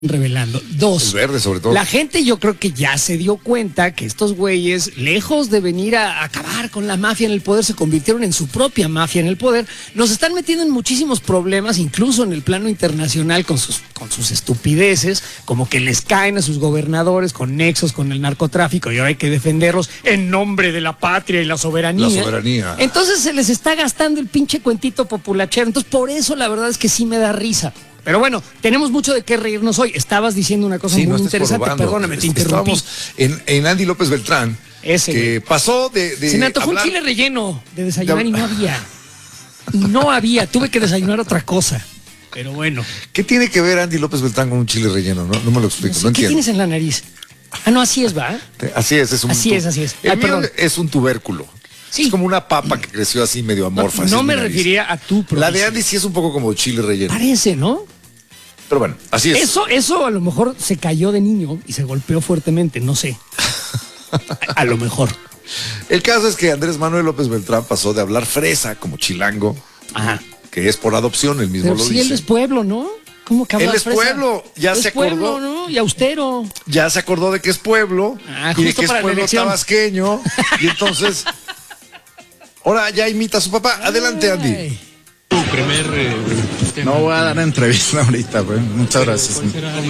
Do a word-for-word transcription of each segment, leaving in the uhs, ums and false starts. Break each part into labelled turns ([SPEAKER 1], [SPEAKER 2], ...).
[SPEAKER 1] revelando. Dos,
[SPEAKER 2] el verde sobre todo.
[SPEAKER 1] La gente yo creo que ya se dio cuenta que estos güeyes, lejos de venir a acabar con la mafia en el poder, se convirtieron en su propia mafia en el poder. Nos están metiendo en muchísimos problemas, incluso en el plano internacional, con sus, con sus estupideces, como que les caen a sus gobernadores con nexos con el narcotráfico y ahora hay que defenderlos en nombre de la patria y la soberanía.
[SPEAKER 2] La soberanía.
[SPEAKER 1] Entonces se les está gastando el pinche cuentito populachero. Entonces por eso la verdad es que sí me da risa. Pero bueno, tenemos mucho de qué reírnos hoy. Estabas diciendo una cosa
[SPEAKER 2] sí,
[SPEAKER 1] muy
[SPEAKER 2] no
[SPEAKER 1] interesante, perdóname, te interrumpí.
[SPEAKER 2] Estábamos en, en Andy López Beltrán,
[SPEAKER 1] Ese,
[SPEAKER 2] que
[SPEAKER 1] güey.
[SPEAKER 2] pasó de, de
[SPEAKER 1] Se me antojó
[SPEAKER 2] hablar...
[SPEAKER 1] un chile relleno de desayunar
[SPEAKER 2] de...
[SPEAKER 1] y no había. Y no había, tuve que desayunar otra cosa. Pero bueno.
[SPEAKER 2] ¿Qué tiene que ver Andy López Beltrán con un chile relleno? No, no me lo explico,
[SPEAKER 1] No sé,
[SPEAKER 2] no
[SPEAKER 1] ¿qué
[SPEAKER 2] entiendo.
[SPEAKER 1] tienes en la nariz? Ah, no, así es, ¿va?
[SPEAKER 2] Así es, es un...
[SPEAKER 1] Así es, así es.
[SPEAKER 2] El
[SPEAKER 1] Ay,
[SPEAKER 2] mío
[SPEAKER 1] perdón.
[SPEAKER 2] es un tubérculo.
[SPEAKER 1] Sí.
[SPEAKER 2] Es como una papa que creció así medio amorfa.
[SPEAKER 1] No, no me refería a tu propio.
[SPEAKER 2] La de Andy sí es un poco como chile relleno.
[SPEAKER 1] Parece, ¿no?
[SPEAKER 2] Pero bueno, así es.
[SPEAKER 1] Eso, eso a lo mejor se cayó de niño y se golpeó fuertemente, no sé. A, a lo mejor.
[SPEAKER 2] El caso es que Andrés Manuel López Beltrán pasó de hablar fresa como chilango,
[SPEAKER 1] Ajá.
[SPEAKER 2] que es por adopción, él mismo
[SPEAKER 1] Pero
[SPEAKER 2] lo
[SPEAKER 1] sí,
[SPEAKER 2] dice.
[SPEAKER 1] él es pueblo, ¿no? ¿Cómo que habla
[SPEAKER 2] Él es
[SPEAKER 1] fresa?
[SPEAKER 2] pueblo, ya
[SPEAKER 1] es
[SPEAKER 2] se acordó.
[SPEAKER 1] pueblo, ¿no? Y austero.
[SPEAKER 2] Ya se acordó de que es pueblo
[SPEAKER 1] Ah,
[SPEAKER 2] y de
[SPEAKER 1] justo
[SPEAKER 2] que es
[SPEAKER 1] para la
[SPEAKER 2] pueblo
[SPEAKER 1] elección.
[SPEAKER 2] tabasqueño. Y entonces, ahora ya imita a su papá. Adelante, Andy.
[SPEAKER 1] Ay.
[SPEAKER 3] Tu primer eh,
[SPEAKER 4] No voy a dar entrevista ahorita, güey. Muchas gracias.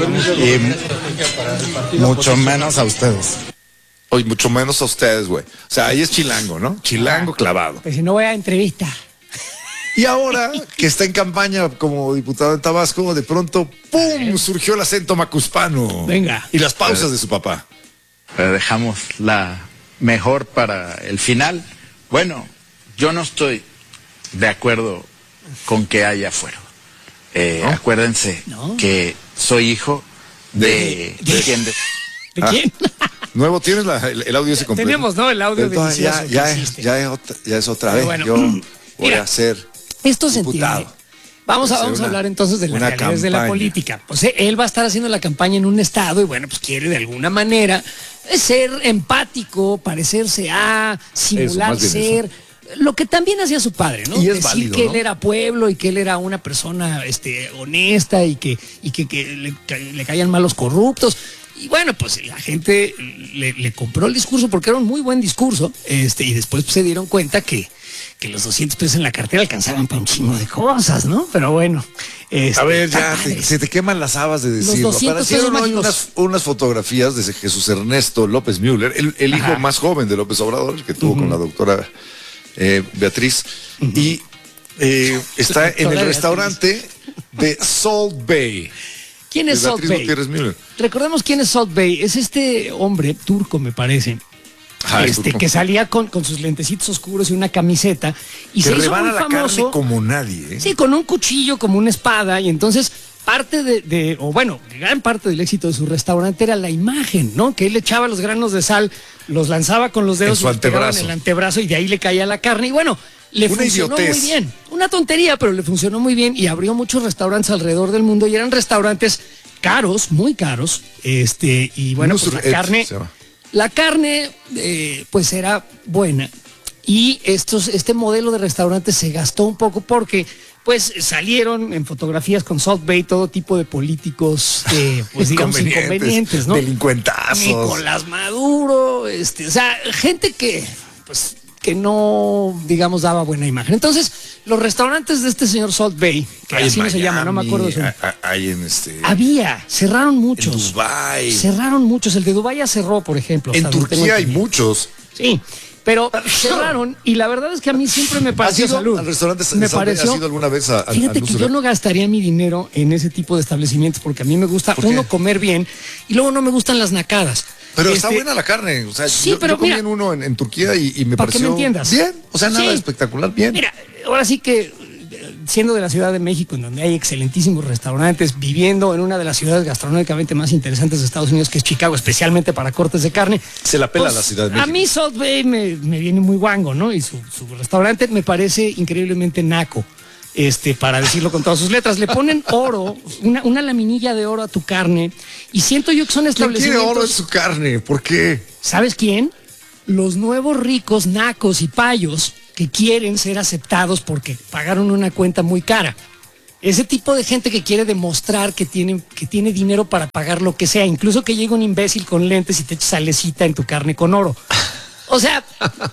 [SPEAKER 4] Y mucho menos a ustedes.
[SPEAKER 2] Hoy mucho menos a ustedes, güey. O sea, ahí es chilango, ¿no? Chilango clavado.
[SPEAKER 1] Pues si no voy a entrevista.
[SPEAKER 2] Y ahora que está en campaña como diputado en Tabasco, de pronto, ¡pum!, surgió el acento macuspano.
[SPEAKER 1] Venga.
[SPEAKER 2] Y las pausas de su papá.
[SPEAKER 4] Pero dejamos la mejor para el final. Bueno, yo no estoy de acuerdo con que haya fuero. Eh,
[SPEAKER 2] ¿No?
[SPEAKER 4] Acuérdense
[SPEAKER 1] ¿No?
[SPEAKER 4] que soy hijo de...
[SPEAKER 1] De-
[SPEAKER 4] de quien de-
[SPEAKER 1] ¿De
[SPEAKER 2] Ah.
[SPEAKER 1] quién?
[SPEAKER 2] Nuevo, ¿tienes la- el, el audio ese completo?
[SPEAKER 1] Tenemos, ¿no? El audio
[SPEAKER 2] Entonces,
[SPEAKER 1] delicioso
[SPEAKER 2] ya,
[SPEAKER 1] que
[SPEAKER 2] ya,
[SPEAKER 1] hiciste.
[SPEAKER 2] ya, es otra, ya es otra
[SPEAKER 1] Pero
[SPEAKER 2] vez.
[SPEAKER 1] bueno,
[SPEAKER 2] Yo voy
[SPEAKER 1] mira,
[SPEAKER 2] a ser
[SPEAKER 1] Esto se
[SPEAKER 2] diputado.
[SPEAKER 1] entiende. Vamos a,
[SPEAKER 2] Hacer
[SPEAKER 1] vamos a
[SPEAKER 2] una-
[SPEAKER 1] hablar entonces de las
[SPEAKER 2] una
[SPEAKER 1] realidades de la
[SPEAKER 2] campaña.
[SPEAKER 1] política. Pues eh, él va a estar haciendo la campaña en un estado y bueno, pues quiere de alguna manera eh, ser empático, parecerse a, simular
[SPEAKER 2] más bien
[SPEAKER 1] ser, lo que también hacía su padre, ¿no?
[SPEAKER 2] Y es
[SPEAKER 1] Decir
[SPEAKER 2] válido,
[SPEAKER 1] que
[SPEAKER 2] ¿no?
[SPEAKER 1] él era pueblo y que él era una persona este, honesta y que, y que, que le, ca- le caían mal los corruptos. Y bueno, pues la gente le, le compró el discurso porque era un muy buen discurso, este, y después pues, se dieron cuenta que, que los doscientos pesos en la cartera alcanzaban para un chingo de cosas, ¿no? Pero bueno. Este,
[SPEAKER 2] A ver,
[SPEAKER 1] está
[SPEAKER 2] ya, te-
[SPEAKER 1] padre.
[SPEAKER 2] se te queman las habas de decirlo.
[SPEAKER 1] doscientos
[SPEAKER 2] Aparecieron
[SPEAKER 1] pesos
[SPEAKER 2] hoy
[SPEAKER 1] mágicos.
[SPEAKER 2] unas, unas fotografías de Jesús Ernesto López Müller, el, el hijo
[SPEAKER 1] Ajá.
[SPEAKER 2] más joven de López Obrador, que tuvo con la doctora eh, Beatriz, y eh, está en
[SPEAKER 1] Doctora
[SPEAKER 2] el
[SPEAKER 1] Beatriz.
[SPEAKER 2] restaurante de Salt Bay.
[SPEAKER 1] ¿Quién
[SPEAKER 2] de
[SPEAKER 1] es Salt
[SPEAKER 2] Beatriz
[SPEAKER 1] Bay?
[SPEAKER 2] Gutiérrez Müller.
[SPEAKER 1] Recordemos quién es Salt Bay. Es este hombre turco, me parece.
[SPEAKER 2] Ah, es
[SPEAKER 1] este,
[SPEAKER 2] turco.
[SPEAKER 1] que salía con, con sus lentecitos oscuros y una camiseta y
[SPEAKER 2] Que
[SPEAKER 1] se hizo
[SPEAKER 2] rebana
[SPEAKER 1] muy
[SPEAKER 2] la
[SPEAKER 1] famoso.
[SPEAKER 2] carne como nadie. ¿eh?
[SPEAKER 1] Sí, con un cuchillo como una espada y entonces parte de, de, o bueno, gran parte del éxito de su restaurante era la imagen, ¿no? Que él echaba los granos de sal, los lanzaba con los dedos
[SPEAKER 2] En su
[SPEAKER 1] y los pegaba en
[SPEAKER 2] antebrazo.
[SPEAKER 1] el antebrazo y de ahí le caía la carne y bueno, le
[SPEAKER 2] Una
[SPEAKER 1] funcionó
[SPEAKER 2] idiotez.
[SPEAKER 1] muy bien. Una tontería, pero le funcionó muy bien y abrió muchos restaurantes alrededor del mundo y eran restaurantes caros, muy caros, este, y bueno, pues la
[SPEAKER 2] Nusret
[SPEAKER 1] carne,
[SPEAKER 2] se llama.
[SPEAKER 1] la carne, eh, pues era buena. Y estos, este modelo de restaurante se gastó un poco porque, pues, salieron en fotografías con Salt Bay todo tipo de políticos, eh, pues, digamos, inconvenientes, ¿no?
[SPEAKER 2] Delincuentazos.
[SPEAKER 1] Nicolás Maduro, este, o sea, gente que, pues, que no, digamos, daba buena imagen. Entonces, los restaurantes de este señor Salt Bay, que
[SPEAKER 2] Hay en
[SPEAKER 1] así no se llama, no me
[SPEAKER 2] Miami,
[SPEAKER 1] acuerdo de su...
[SPEAKER 2] a- a- Hay en este.
[SPEAKER 1] Había, cerraron
[SPEAKER 2] En
[SPEAKER 1] muchos.
[SPEAKER 2] Dubái.
[SPEAKER 1] Cerraron muchos. El de Dubái ya cerró, por ejemplo.
[SPEAKER 2] En
[SPEAKER 1] hasta donde tengo
[SPEAKER 2] Turquía hay
[SPEAKER 1] entendido.
[SPEAKER 2] muchos.
[SPEAKER 1] Sí, pero cerraron y la verdad es que a mí siempre me
[SPEAKER 2] ¿Has
[SPEAKER 1] pareció
[SPEAKER 2] ido
[SPEAKER 1] salud.
[SPEAKER 2] al restaurante
[SPEAKER 1] me
[SPEAKER 2] de Salt Bay?
[SPEAKER 1] pareció.
[SPEAKER 2] ¿Has ido alguna vez a, a-
[SPEAKER 1] Fíjate
[SPEAKER 2] a
[SPEAKER 1] que
[SPEAKER 2] Nusret?
[SPEAKER 1] yo no gastaría mi dinero en ese tipo de establecimientos porque a mí me gusta,
[SPEAKER 2] ¿Por qué?
[SPEAKER 1] uno, comer bien y luego no me gustan las nacadas.
[SPEAKER 2] Pero está
[SPEAKER 1] Este,
[SPEAKER 2] buena la carne. O sea,
[SPEAKER 1] sí,
[SPEAKER 2] yo,
[SPEAKER 1] pero
[SPEAKER 2] yo comí
[SPEAKER 1] mira,
[SPEAKER 2] en uno en, en Turquía y, y me
[SPEAKER 1] para que
[SPEAKER 2] pareció
[SPEAKER 1] me entiendas.
[SPEAKER 2] bien. O sea, nada
[SPEAKER 1] Sí.
[SPEAKER 2] espectacular, bien.
[SPEAKER 1] Mira, ahora sí que eh, siendo de la Ciudad de México, en donde hay excelentísimos restaurantes, viviendo en una de las ciudades gastronómicamente más interesantes de Estados Unidos, que es Chicago, especialmente para cortes de carne.
[SPEAKER 2] Se la pela
[SPEAKER 1] Pues,
[SPEAKER 2] la Ciudad de México.
[SPEAKER 1] A mí Salt Bay me, me viene muy guango, ¿no? Y su, su restaurante me parece increíblemente naco. Este, para decirlo con todas sus letras, le ponen oro, una, una laminilla de oro a tu carne, y siento yo que son
[SPEAKER 2] ¿Quién quiere
[SPEAKER 1] establecimientos.
[SPEAKER 2] oro en su carne? ¿Por qué?
[SPEAKER 1] ¿Sabes quién? Los nuevos ricos, nacos y payos que quieren ser aceptados porque pagaron una cuenta muy cara. Ese tipo de gente que quiere demostrar que tiene, que tiene dinero para pagar lo que sea, incluso que llegue un imbécil con lentes y te eche salecita en tu carne con oro. O sea,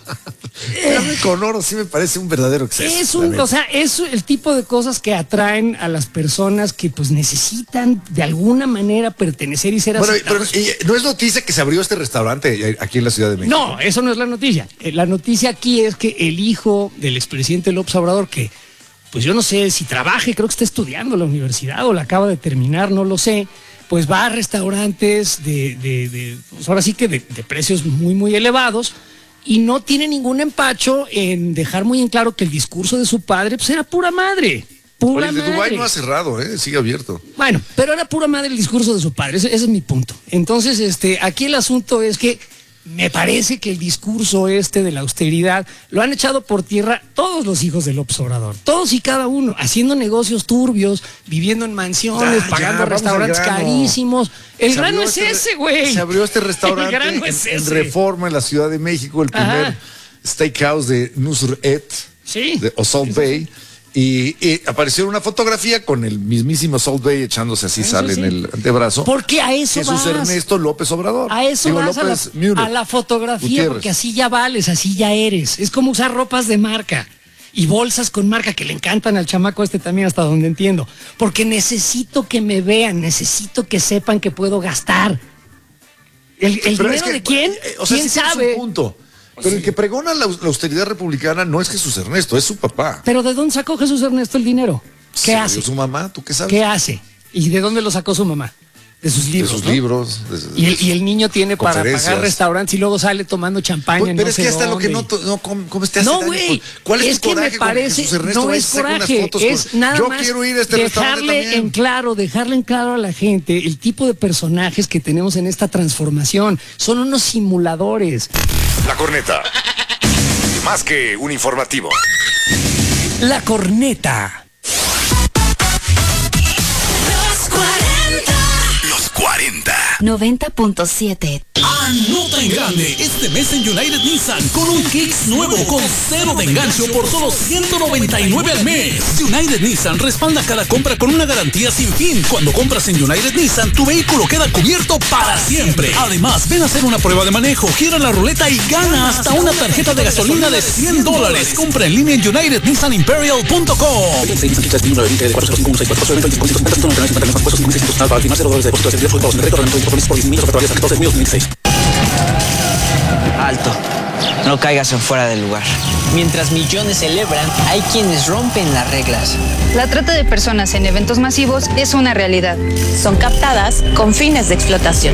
[SPEAKER 2] carne con oro sí me parece un verdadero exceso.
[SPEAKER 1] Es un, o sea, es el tipo de cosas que atraen a las personas que pues necesitan de alguna manera pertenecer y ser
[SPEAKER 2] bueno,
[SPEAKER 1] aceptados.
[SPEAKER 2] Pero, y, ¿no es noticia que se abrió este restaurante aquí en la Ciudad de México?
[SPEAKER 1] No, eso no es la noticia. La noticia aquí es que el hijo del expresidente López Obrador, que pues yo no sé si trabaje, creo que está estudiando en la universidad o la acaba de terminar, no lo sé, pues va a restaurantes de, de, de pues ahora sí que de, de precios muy, muy elevados y no tiene ningún empacho en dejar muy en claro que el discurso de su padre pues era pura madre. Pura
[SPEAKER 2] Oye, el de
[SPEAKER 1] madre.
[SPEAKER 2] Dubái no ha cerrado, ¿eh? Sigue abierto.
[SPEAKER 1] Bueno, pero era pura madre el discurso de su padre, ese, ese es mi punto. Entonces, este, aquí el asunto es que me parece que el discurso este de la austeridad lo han echado por tierra todos los hijos del López Obrador, todos y cada uno, haciendo negocios turbios, viviendo en mansiones,
[SPEAKER 2] Ya,
[SPEAKER 1] pagando
[SPEAKER 2] ya,
[SPEAKER 1] restaurantes
[SPEAKER 2] grano.
[SPEAKER 1] carísimos. El
[SPEAKER 2] Se
[SPEAKER 1] grano
[SPEAKER 2] abrió
[SPEAKER 1] es
[SPEAKER 2] este-
[SPEAKER 1] ese, güey.
[SPEAKER 2] Se abrió este restaurante
[SPEAKER 1] El grano
[SPEAKER 2] en,
[SPEAKER 1] es
[SPEAKER 2] en
[SPEAKER 1] ese.
[SPEAKER 2] Reforma, en la Ciudad de México, el primer
[SPEAKER 1] Ajá.
[SPEAKER 2] steakhouse de Nusret,
[SPEAKER 1] Sí.
[SPEAKER 2] de o Salt Bay. Y, y apareció una fotografía con el mismísimo Salt Bay echándose así
[SPEAKER 1] Eso
[SPEAKER 2] sal
[SPEAKER 1] sí.
[SPEAKER 2] en el antebrazo.
[SPEAKER 1] Porque a eso
[SPEAKER 2] Jesús
[SPEAKER 1] vas.
[SPEAKER 2] Ernesto López Obrador.
[SPEAKER 1] A eso
[SPEAKER 2] Digo,
[SPEAKER 1] vas a la,
[SPEAKER 2] López Müller.
[SPEAKER 1] a la fotografía,
[SPEAKER 2] Gutiérrez.
[SPEAKER 1] porque así ya vales, así ya eres. Es como usar ropas de marca y bolsas con marca que le encantan al chamaco este también, hasta donde entiendo. Porque necesito que me vean, necesito que sepan que puedo gastar. ¿El, el
[SPEAKER 2] Pero
[SPEAKER 1] dinero
[SPEAKER 2] es que,
[SPEAKER 1] de quién?
[SPEAKER 2] eh, o sea,
[SPEAKER 1] ¿Quién
[SPEAKER 2] sí tienes
[SPEAKER 1] sabe?
[SPEAKER 2] un punto. Pero el que pregona la, la austeridad republicana no es Jesús Ernesto, es su papá.
[SPEAKER 1] Pero ¿de dónde sacó Jesús Ernesto el dinero? ¿Qué
[SPEAKER 2] Se
[SPEAKER 1] hace?
[SPEAKER 2] dio su mamá, ¿tú qué sabes?
[SPEAKER 1] ¿Qué hace? ¿Y de dónde lo sacó su mamá? De sus
[SPEAKER 2] De
[SPEAKER 1] libros.
[SPEAKER 2] sus
[SPEAKER 1] ¿no?
[SPEAKER 2] libros. de- de-
[SPEAKER 1] Y el, y el niño tiene para
[SPEAKER 2] Conferencias.
[SPEAKER 1] pagar restaurantes y luego sale tomando champaña.
[SPEAKER 2] Pues,
[SPEAKER 1] en
[SPEAKER 2] pero
[SPEAKER 1] no
[SPEAKER 2] es
[SPEAKER 1] sé
[SPEAKER 2] que hasta lo que
[SPEAKER 1] dónde.
[SPEAKER 2] no, to- no com- comes te hace
[SPEAKER 1] No,
[SPEAKER 2] daño.
[SPEAKER 1] güey.
[SPEAKER 2] ¿Cuál es,
[SPEAKER 1] Es
[SPEAKER 2] tu
[SPEAKER 1] que
[SPEAKER 2] coraje
[SPEAKER 1] me
[SPEAKER 2] con
[SPEAKER 1] parece,
[SPEAKER 2] Jesús Ernesto?
[SPEAKER 1] no
[SPEAKER 2] Vaya y
[SPEAKER 1] es
[SPEAKER 2] saca unas
[SPEAKER 1] coraje,
[SPEAKER 2] fotos
[SPEAKER 1] es
[SPEAKER 2] con-
[SPEAKER 1] nada
[SPEAKER 2] Yo
[SPEAKER 1] más
[SPEAKER 2] quiero ir a este restaurante
[SPEAKER 1] dejarle
[SPEAKER 2] también.
[SPEAKER 1] en claro, dejarle en claro a la gente el tipo de personajes que tenemos en esta transformación. Son unos simuladores.
[SPEAKER 3] La Corneta. Más que un informativo.
[SPEAKER 1] La corneta.
[SPEAKER 5] Los cuarenta.
[SPEAKER 3] Los cuarenta.
[SPEAKER 5] noventa punto siete.
[SPEAKER 6] Anota en grande este mes en United Nissan con un Kicks nuevo con cero de engancho por solo ciento noventa y nueve al mes. United Nissan respalda cada compra con una garantía sin fin. Cuando compras en United Nissan, tu vehículo queda cubierto para siempre. Además, ven a hacer una prueba de manejo, gira la ruleta y gana hasta una tarjeta de gasolina de cien dólares. Compra en línea en united nissan imperial punto com.
[SPEAKER 7] Alto, no caigas en fuera del lugar. Mientras millones celebran, hay quienes rompen las reglas.
[SPEAKER 8] La trata de personas en eventos masivos es una realidad.
[SPEAKER 9] Son captadas con fines de explotación.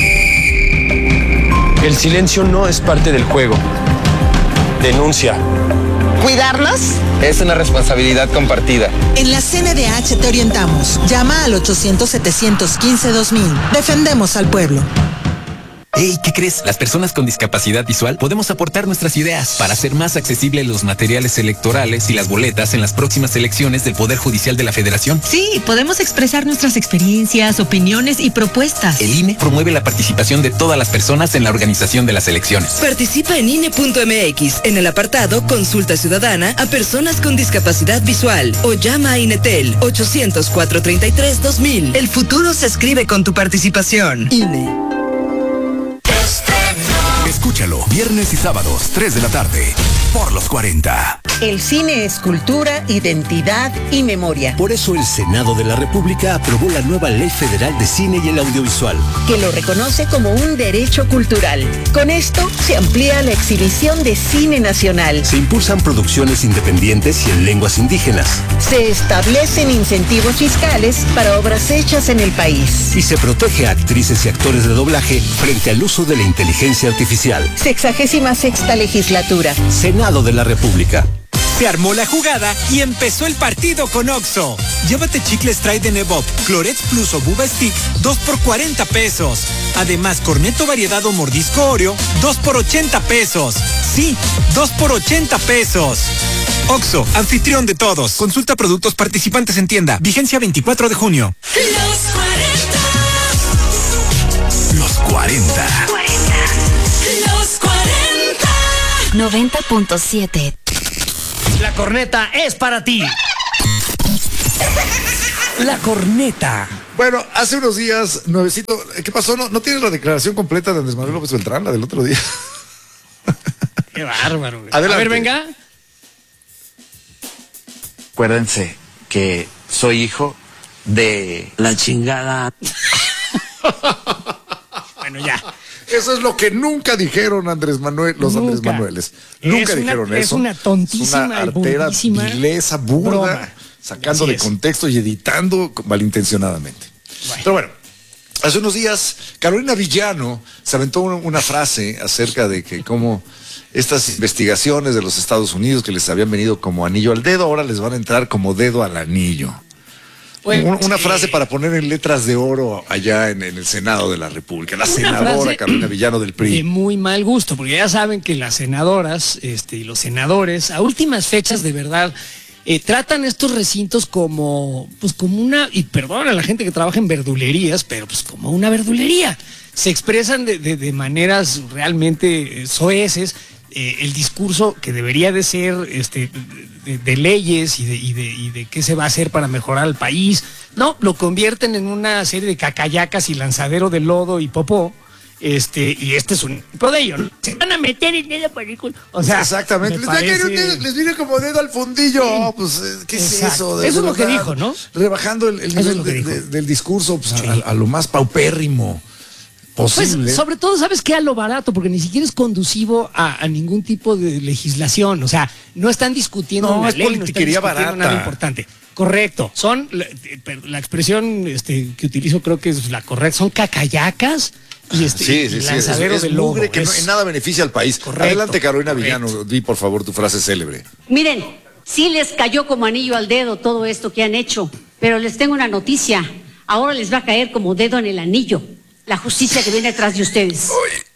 [SPEAKER 10] El silencio no es parte del juego. Denuncia.
[SPEAKER 9] ¿Cuidarnos?
[SPEAKER 10] Es una responsabilidad compartida.
[SPEAKER 11] En la C N D H te orientamos. Llama al ochocientos, setecientos quince, dos mil. Defendemos al pueblo.
[SPEAKER 12] Hey, ¿qué crees? Las personas con discapacidad visual podemos aportar nuestras ideas para hacer más accesibles los materiales electorales y las boletas en las próximas elecciones del Poder Judicial de la Federación.
[SPEAKER 13] Sí, podemos expresar nuestras experiencias, opiniones y propuestas.
[SPEAKER 12] El I N E promueve la participación de todas las personas en la organización de las elecciones.
[SPEAKER 14] Participa en I N E punto M X en el apartado Consulta Ciudadana a personas con discapacidad visual o llama a Inetel ochocientos, cuatrocientos treinta y tres, dos mil. El futuro se escribe con tu participación. I N E.
[SPEAKER 3] Escúchalo viernes y sábados, tres de la tarde, por los cuarenta.
[SPEAKER 11] El cine es cultura, identidad y memoria.
[SPEAKER 15] Por eso el Senado de la República aprobó la nueva Ley Federal de Cine y el Audiovisual,
[SPEAKER 11] que lo reconoce como un derecho cultural. Con esto se amplía la exhibición de cine nacional.
[SPEAKER 15] Se impulsan producciones independientes y en lenguas indígenas.
[SPEAKER 11] Se establecen incentivos fiscales para obras hechas en el país.
[SPEAKER 15] Y se protege a actrices y actores de doblaje frente al uso de la inteligencia artificial.
[SPEAKER 11] Sexagésima sexta legislatura.
[SPEAKER 15] Senado de la República.
[SPEAKER 16] Se armó la jugada y empezó el partido con Oxxo. Llévate chicles Tide de Nebop, Clorets Plus o Buba Stick, dos por cuarenta pesos. Además, Corneto Variedad o Mordisco Oreo, dos por ochenta pesos. Sí, dos por ochenta pesos. Oxxo, anfitrión de todos. Consulta productos participantes en tienda. Vigencia veinticuatro de junio.
[SPEAKER 5] Los cuarenta.
[SPEAKER 3] Los cuarenta.
[SPEAKER 5] Los cuarenta. noventa punto siete.
[SPEAKER 1] La corneta es para ti. La corneta.
[SPEAKER 2] Bueno, hace unos días, nuevecito, ¿qué pasó? ¿No, no tienes la declaración completa de Andrés Manuel López Beltrán, la del otro día?
[SPEAKER 1] Qué bárbaro. Güey.
[SPEAKER 2] Adelante.
[SPEAKER 1] A ver, venga.
[SPEAKER 4] Acuérdense que soy hijo de la chingada.
[SPEAKER 1] Bueno, ya.
[SPEAKER 2] Eso es lo que nunca dijeron Andrés Manuel, los
[SPEAKER 1] Nunca.
[SPEAKER 2] Andrés Manueles. Nunca
[SPEAKER 1] Es una-
[SPEAKER 2] dijeron
[SPEAKER 1] es
[SPEAKER 2] eso.
[SPEAKER 1] una tontísima
[SPEAKER 2] Es una
[SPEAKER 1] y
[SPEAKER 2] artera,
[SPEAKER 1] burrísima
[SPEAKER 2] vileza, burda,
[SPEAKER 1] broma.
[SPEAKER 2] sacando
[SPEAKER 1] Así
[SPEAKER 2] de
[SPEAKER 1] es.
[SPEAKER 2] contexto y editando malintencionadamente.
[SPEAKER 1] Bueno.
[SPEAKER 2] Pero bueno, hace unos días Carolina Villano se aventó una, una frase acerca de que cómo estas investigaciones de los Estados Unidos que les habían venido como anillo al dedo, ahora les van a entrar como dedo al anillo.
[SPEAKER 1] Bueno,
[SPEAKER 2] Un- una
[SPEAKER 1] eh,
[SPEAKER 2] frase para poner en letras de oro allá en, en el Senado de la República. La
[SPEAKER 1] Una
[SPEAKER 2] senadora
[SPEAKER 1] frase
[SPEAKER 2] Carolina Villano del P R I.
[SPEAKER 1] de muy mal gusto, porque ya saben que las senadoras este, y los senadores, a últimas fechas de verdad, eh, tratan estos recintos como, pues como una, y perdón a la gente que trabaja en verdulerías, pero pues como una verdulería. Se expresan de, de, de maneras realmente eh, soeces. Eh, el discurso que debería de ser este, de, de leyes y de, y, de, y de qué se va a hacer para mejorar al país, no, lo convierten en una serie de cacayacas y lanzadero de lodo y popó, este, y este es un ejemplo de ello, ¿no? Se van a meter en esa película. O sea,
[SPEAKER 2] exactamente.
[SPEAKER 1] me
[SPEAKER 2] Les, va a caer un
[SPEAKER 1] parece-
[SPEAKER 2] dedo- les viene como dedo al fundillo. Oh, pues, eh, ¿qué es
[SPEAKER 1] Exacto.
[SPEAKER 2] eso? De
[SPEAKER 1] Eso es lo que
[SPEAKER 2] verdad,
[SPEAKER 1] dijo, ¿no?
[SPEAKER 2] Rebajando el, el
[SPEAKER 1] Eso es
[SPEAKER 2] nivel
[SPEAKER 1] lo que
[SPEAKER 2] de-
[SPEAKER 1] dijo.
[SPEAKER 2] de- del discurso pues,
[SPEAKER 1] Sí.
[SPEAKER 2] a, a lo más paupérrimo posible.
[SPEAKER 1] Pues, sobre todo, ¿sabes qué? A lo barato, porque ni siquiera es conducivo a, a ningún tipo de legislación. O sea, no están discutiendo
[SPEAKER 2] No,
[SPEAKER 1] una
[SPEAKER 2] es
[SPEAKER 1] ley, no están
[SPEAKER 2] politiquería
[SPEAKER 1] discutiendo
[SPEAKER 2] barata.
[SPEAKER 1] nada importante. Correcto. Son, la, la expresión este, que utilizo creo que es la correcta, son cacayacas y, este,
[SPEAKER 2] Sí,
[SPEAKER 1] y
[SPEAKER 2] sí, sí. Es,
[SPEAKER 1] lanzaderos
[SPEAKER 2] es
[SPEAKER 1] de lodo.
[SPEAKER 2] mugre que no-
[SPEAKER 1] Es-
[SPEAKER 2] en nada beneficia al país.
[SPEAKER 1] Correcto,
[SPEAKER 2] Adelante, Carolina
[SPEAKER 1] correcto.
[SPEAKER 2] Villano. Di, por favor, tu frase célebre.
[SPEAKER 17] Miren, sí les cayó como anillo al dedo todo esto que han hecho, pero les tengo una noticia. Ahora les va a caer como dedo en el anillo la justicia que viene atrás de ustedes.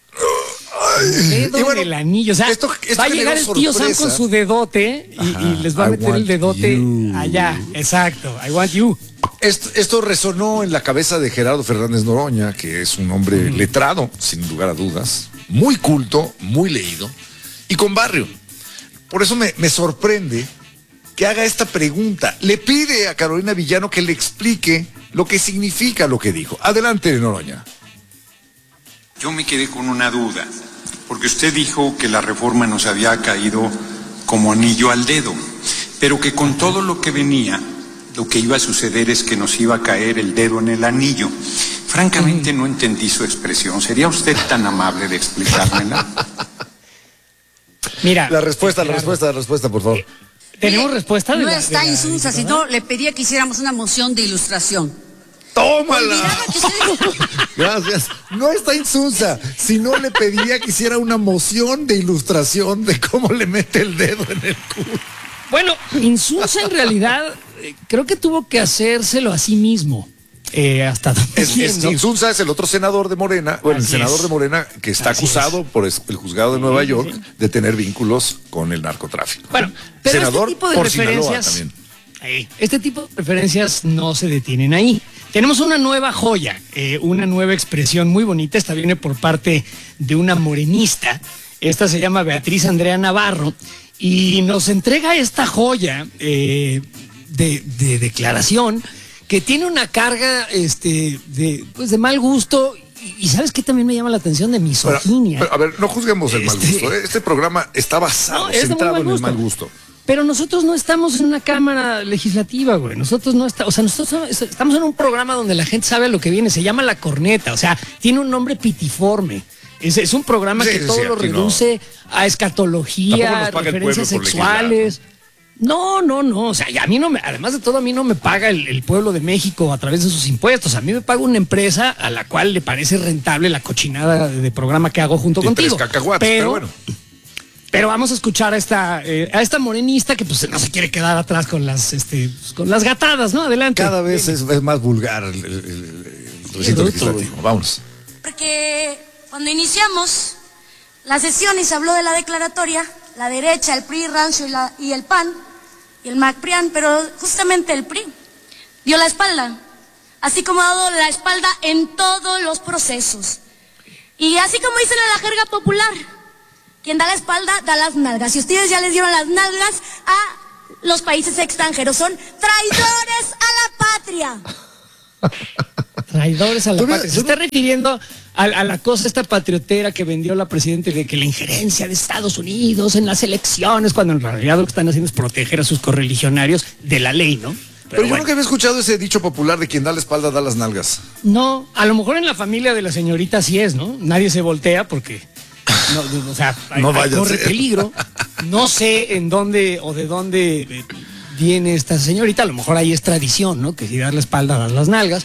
[SPEAKER 1] Dedo
[SPEAKER 2] Y bueno,
[SPEAKER 1] en el anillo. O sea,
[SPEAKER 2] esto- esto
[SPEAKER 1] va a llegar el
[SPEAKER 2] generó
[SPEAKER 1] tío Sam
[SPEAKER 2] sorpresa.
[SPEAKER 1] con su dedote y,
[SPEAKER 2] Ajá,
[SPEAKER 1] y les va a
[SPEAKER 2] I
[SPEAKER 1] meter el
[SPEAKER 2] want
[SPEAKER 1] dedote
[SPEAKER 2] you.
[SPEAKER 1] allá. Exacto. I want you.
[SPEAKER 2] Esto, esto resonó en la cabeza de Gerardo Fernández Noroña, que es un hombre letrado, sin lugar a dudas, muy culto, muy leído y con barrio. Por eso me, me sorprende que haga esta pregunta. Le pide a Carolina Villano que le explique lo que significa lo que dijo. Adelante, Noroña.
[SPEAKER 18] Yo me quedé con una duda, porque usted dijo que la reforma nos había caído como anillo al dedo, pero que con todo lo que venía, lo que iba a suceder es que nos iba a caer el dedo en el anillo. Francamente no entendí su expresión. ¿Sería usted tan amable de explicármela?
[SPEAKER 1] Mira.
[SPEAKER 2] La respuesta, la respuesta, la respuesta, por favor.
[SPEAKER 1] ¿Tenemos respuesta? de
[SPEAKER 19] No
[SPEAKER 1] la-
[SPEAKER 19] está
[SPEAKER 1] de la
[SPEAKER 19] insunsa,
[SPEAKER 1] diputada?
[SPEAKER 19] sino le pedía que hiciéramos una moción de ilustración.
[SPEAKER 2] ¡Tómala! Gracias. No está insunsa, sino le pedía que hiciera una moción de ilustración de cómo le mete el dedo en el culo.
[SPEAKER 1] Bueno, Insunza en realidad eh, creo que tuvo que hacérselo a sí mismo. Eh, hasta donde
[SPEAKER 2] Es, es-
[SPEAKER 1] entiendo.
[SPEAKER 2] Insunza es el otro senador de Morena, bueno, el
[SPEAKER 1] Así
[SPEAKER 2] senador
[SPEAKER 1] es.
[SPEAKER 2] de Morena que está
[SPEAKER 1] Así
[SPEAKER 2] acusado por es- el juzgado de Nueva York de tener vínculos con el narcotráfico.
[SPEAKER 1] Bueno, pero
[SPEAKER 2] senador
[SPEAKER 1] este tipo de
[SPEAKER 2] por Sinaloa
[SPEAKER 1] referencias,
[SPEAKER 2] también.
[SPEAKER 1] eh, este tipo de referencias no se detienen ahí. Tenemos una nueva joya, eh, una nueva expresión muy bonita. Esta viene por parte de una morenista. Esta se llama Beatriz Andrea Navarro y nos entrega esta joya eh, de, de declaración que tiene una carga este, de, pues de mal gusto. Y, y ¿sabes qué también me llama la atención? De
[SPEAKER 2] Pero,
[SPEAKER 1] misoginia.
[SPEAKER 2] pero, a ver, no juzguemos el mal
[SPEAKER 1] Este-
[SPEAKER 2] gusto. ¿eh? Este programa está basado,
[SPEAKER 1] No, es de muy
[SPEAKER 2] centrado
[SPEAKER 1] mal
[SPEAKER 2] en el
[SPEAKER 1] gusto.
[SPEAKER 2] mal gusto.
[SPEAKER 1] Pero nosotros no estamos en una cámara legislativa, güey. Nosotros no estamos, o sea, nosotros estamos en un programa donde la gente sabe a lo que viene. Se llama La Corneta, o sea, tiene un nombre pitiforme. Es, es un programa
[SPEAKER 2] Sí,
[SPEAKER 1] que
[SPEAKER 2] sí,
[SPEAKER 1] todo
[SPEAKER 2] sí,
[SPEAKER 1] lo
[SPEAKER 2] aquí no.
[SPEAKER 1] reduce a
[SPEAKER 2] Tampoco
[SPEAKER 1] escatología,
[SPEAKER 2] nos paga el
[SPEAKER 1] referencias
[SPEAKER 2] pueblo por
[SPEAKER 1] sexuales. No, no, no. O sea, y a mí no me, además de todo, a mí no me paga el, el pueblo de México a través de sus impuestos. A mí me paga una empresa a la cual le parece rentable la cochinada de, de programa que hago junto
[SPEAKER 2] Y
[SPEAKER 1] contigo.
[SPEAKER 2] tres cacahuates, pero bueno.
[SPEAKER 1] Pero vamos a escuchar a esta, eh, a esta morenista que pues no se quiere quedar atrás con las, este, pues, con las gatadas, ¿no? Adelante.
[SPEAKER 2] Cada vez es, es más vulgar el, el- el- el recinto legislativo. Vámonos.
[SPEAKER 20] Porque cuando iniciamos la sesión y se habló de la declaratoria, la derecha, el P R I, Rancho y, la, y el P A N y el MacPrian, pero justamente el P R I dio la espalda, así como ha dado la espalda en todos los procesos. Y así como dicen en la jerga popular, quien da la espalda da las nalgas. Y ustedes ya les dieron las nalgas a los países extranjeros son traidores a la patria.
[SPEAKER 1] Traidores a la patria. Se está refiriendo a, a la cosa esta patriotera que vendió la presidenta de que la injerencia de Estados Unidos en las elecciones, cuando en realidad lo que están haciendo es proteger a sus correligionarios de la ley, ¿no?
[SPEAKER 2] Pero, Pero yo bueno. nunca había escuchado ese dicho popular de quien da la espalda da las nalgas.
[SPEAKER 1] No, a lo mejor en la familia de la señorita sí es, ¿no? Nadie se voltea porque, no, o sea,
[SPEAKER 2] no
[SPEAKER 1] hay, corre
[SPEAKER 2] ser.
[SPEAKER 1] peligro. No sé en dónde o de dónde viene esta señorita, a lo mejor ahí es tradición, ¿no? Que si das la espalda das las nalgas.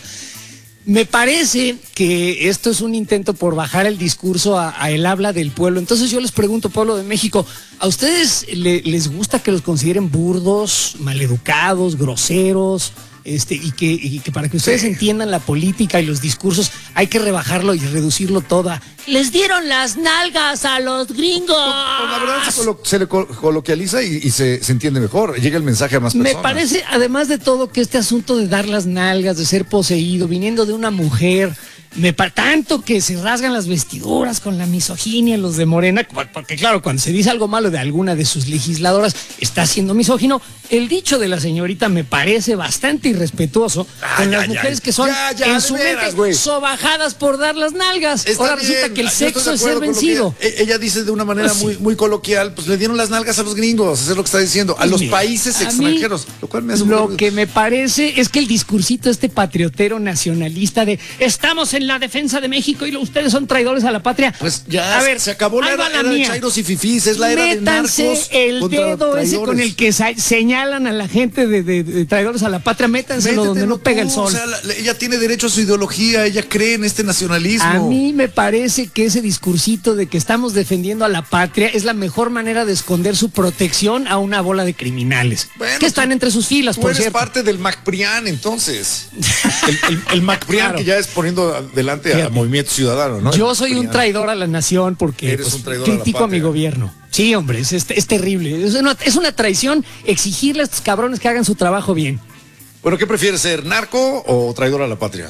[SPEAKER 1] Me parece que esto es un intento por bajar el discurso a, a el habla del pueblo. Entonces yo les pregunto, pueblo de México, ¿a ustedes le, les gusta que los consideren burdos, maleducados, groseros? Este, y, que, y que para que ustedes sí. entiendan la política y los discursos hay que rebajarlo y reducirlo todo a les dieron las nalgas a los gringos.
[SPEAKER 2] Pues la verdad se, colo se le coloquializa y, y se, se entiende mejor, llega el mensaje a más personas.
[SPEAKER 1] Me parece, además de todo, que este asunto de dar las nalgas, de ser poseído, viniendo de una mujer, me pa tanto que se rasgan las vestiduras con la misoginia los de Morena, porque claro, cuando se dice algo malo de alguna de sus legisladoras, está siendo misógino. El dicho de la señorita me parece bastante irrespetuoso ah, con ya, las mujeres ya, que son
[SPEAKER 2] ya, ya,
[SPEAKER 1] en su
[SPEAKER 2] veras,
[SPEAKER 1] mente wey. sobajadas por dar las nalgas.
[SPEAKER 2] Está
[SPEAKER 1] Ahora
[SPEAKER 2] bien,
[SPEAKER 1] resulta que el sexo es ser vencido.
[SPEAKER 2] Que, ella dice de una manera pues, muy, muy coloquial, pues le dieron las nalgas a los gringos, eso es lo que está diciendo, a los mira, países a extranjeros, lo cual me hace
[SPEAKER 1] Lo
[SPEAKER 2] muy...
[SPEAKER 1] que me parece es que el discursito este patriotero nacionalista de estamos en la defensa de México y lo, ustedes son traidores a la patria.
[SPEAKER 2] Pues ya, a ver, se acabó la era,
[SPEAKER 1] la
[SPEAKER 2] era de chairos y fifís, es la era
[SPEAKER 1] Métanse
[SPEAKER 2] de narcos
[SPEAKER 1] el
[SPEAKER 2] contra
[SPEAKER 1] dedo
[SPEAKER 2] traidores.
[SPEAKER 1] Ese con el que señalan a la gente de, de, de traidores a la patria, métanselo Métetelo donde no pega tú, el sol.
[SPEAKER 2] O sea, la, ella tiene derecho a su ideología, ella cree en este nacionalismo.
[SPEAKER 1] A mí me parece que ese discursito de que estamos defendiendo a la patria es la mejor manera de esconder su protección a una bola de criminales bueno, que están entre sus filas,
[SPEAKER 2] tú
[SPEAKER 1] por
[SPEAKER 2] eres
[SPEAKER 1] cierto.
[SPEAKER 2] parte del MacPrián, entonces. el, el, el MacPrián claro. que ya es poniendo adelante a, a Movimiento Ciudadano, ¿no?
[SPEAKER 1] Yo soy un traidor a la nación porque pues, critico a, a mi gobierno. Sí, hombre, es, es, es terrible. Es una, es una traición exigirle a estos cabrones que hagan su trabajo bien.
[SPEAKER 2] Bueno, ¿qué prefieres ser, narco o traidor a la patria?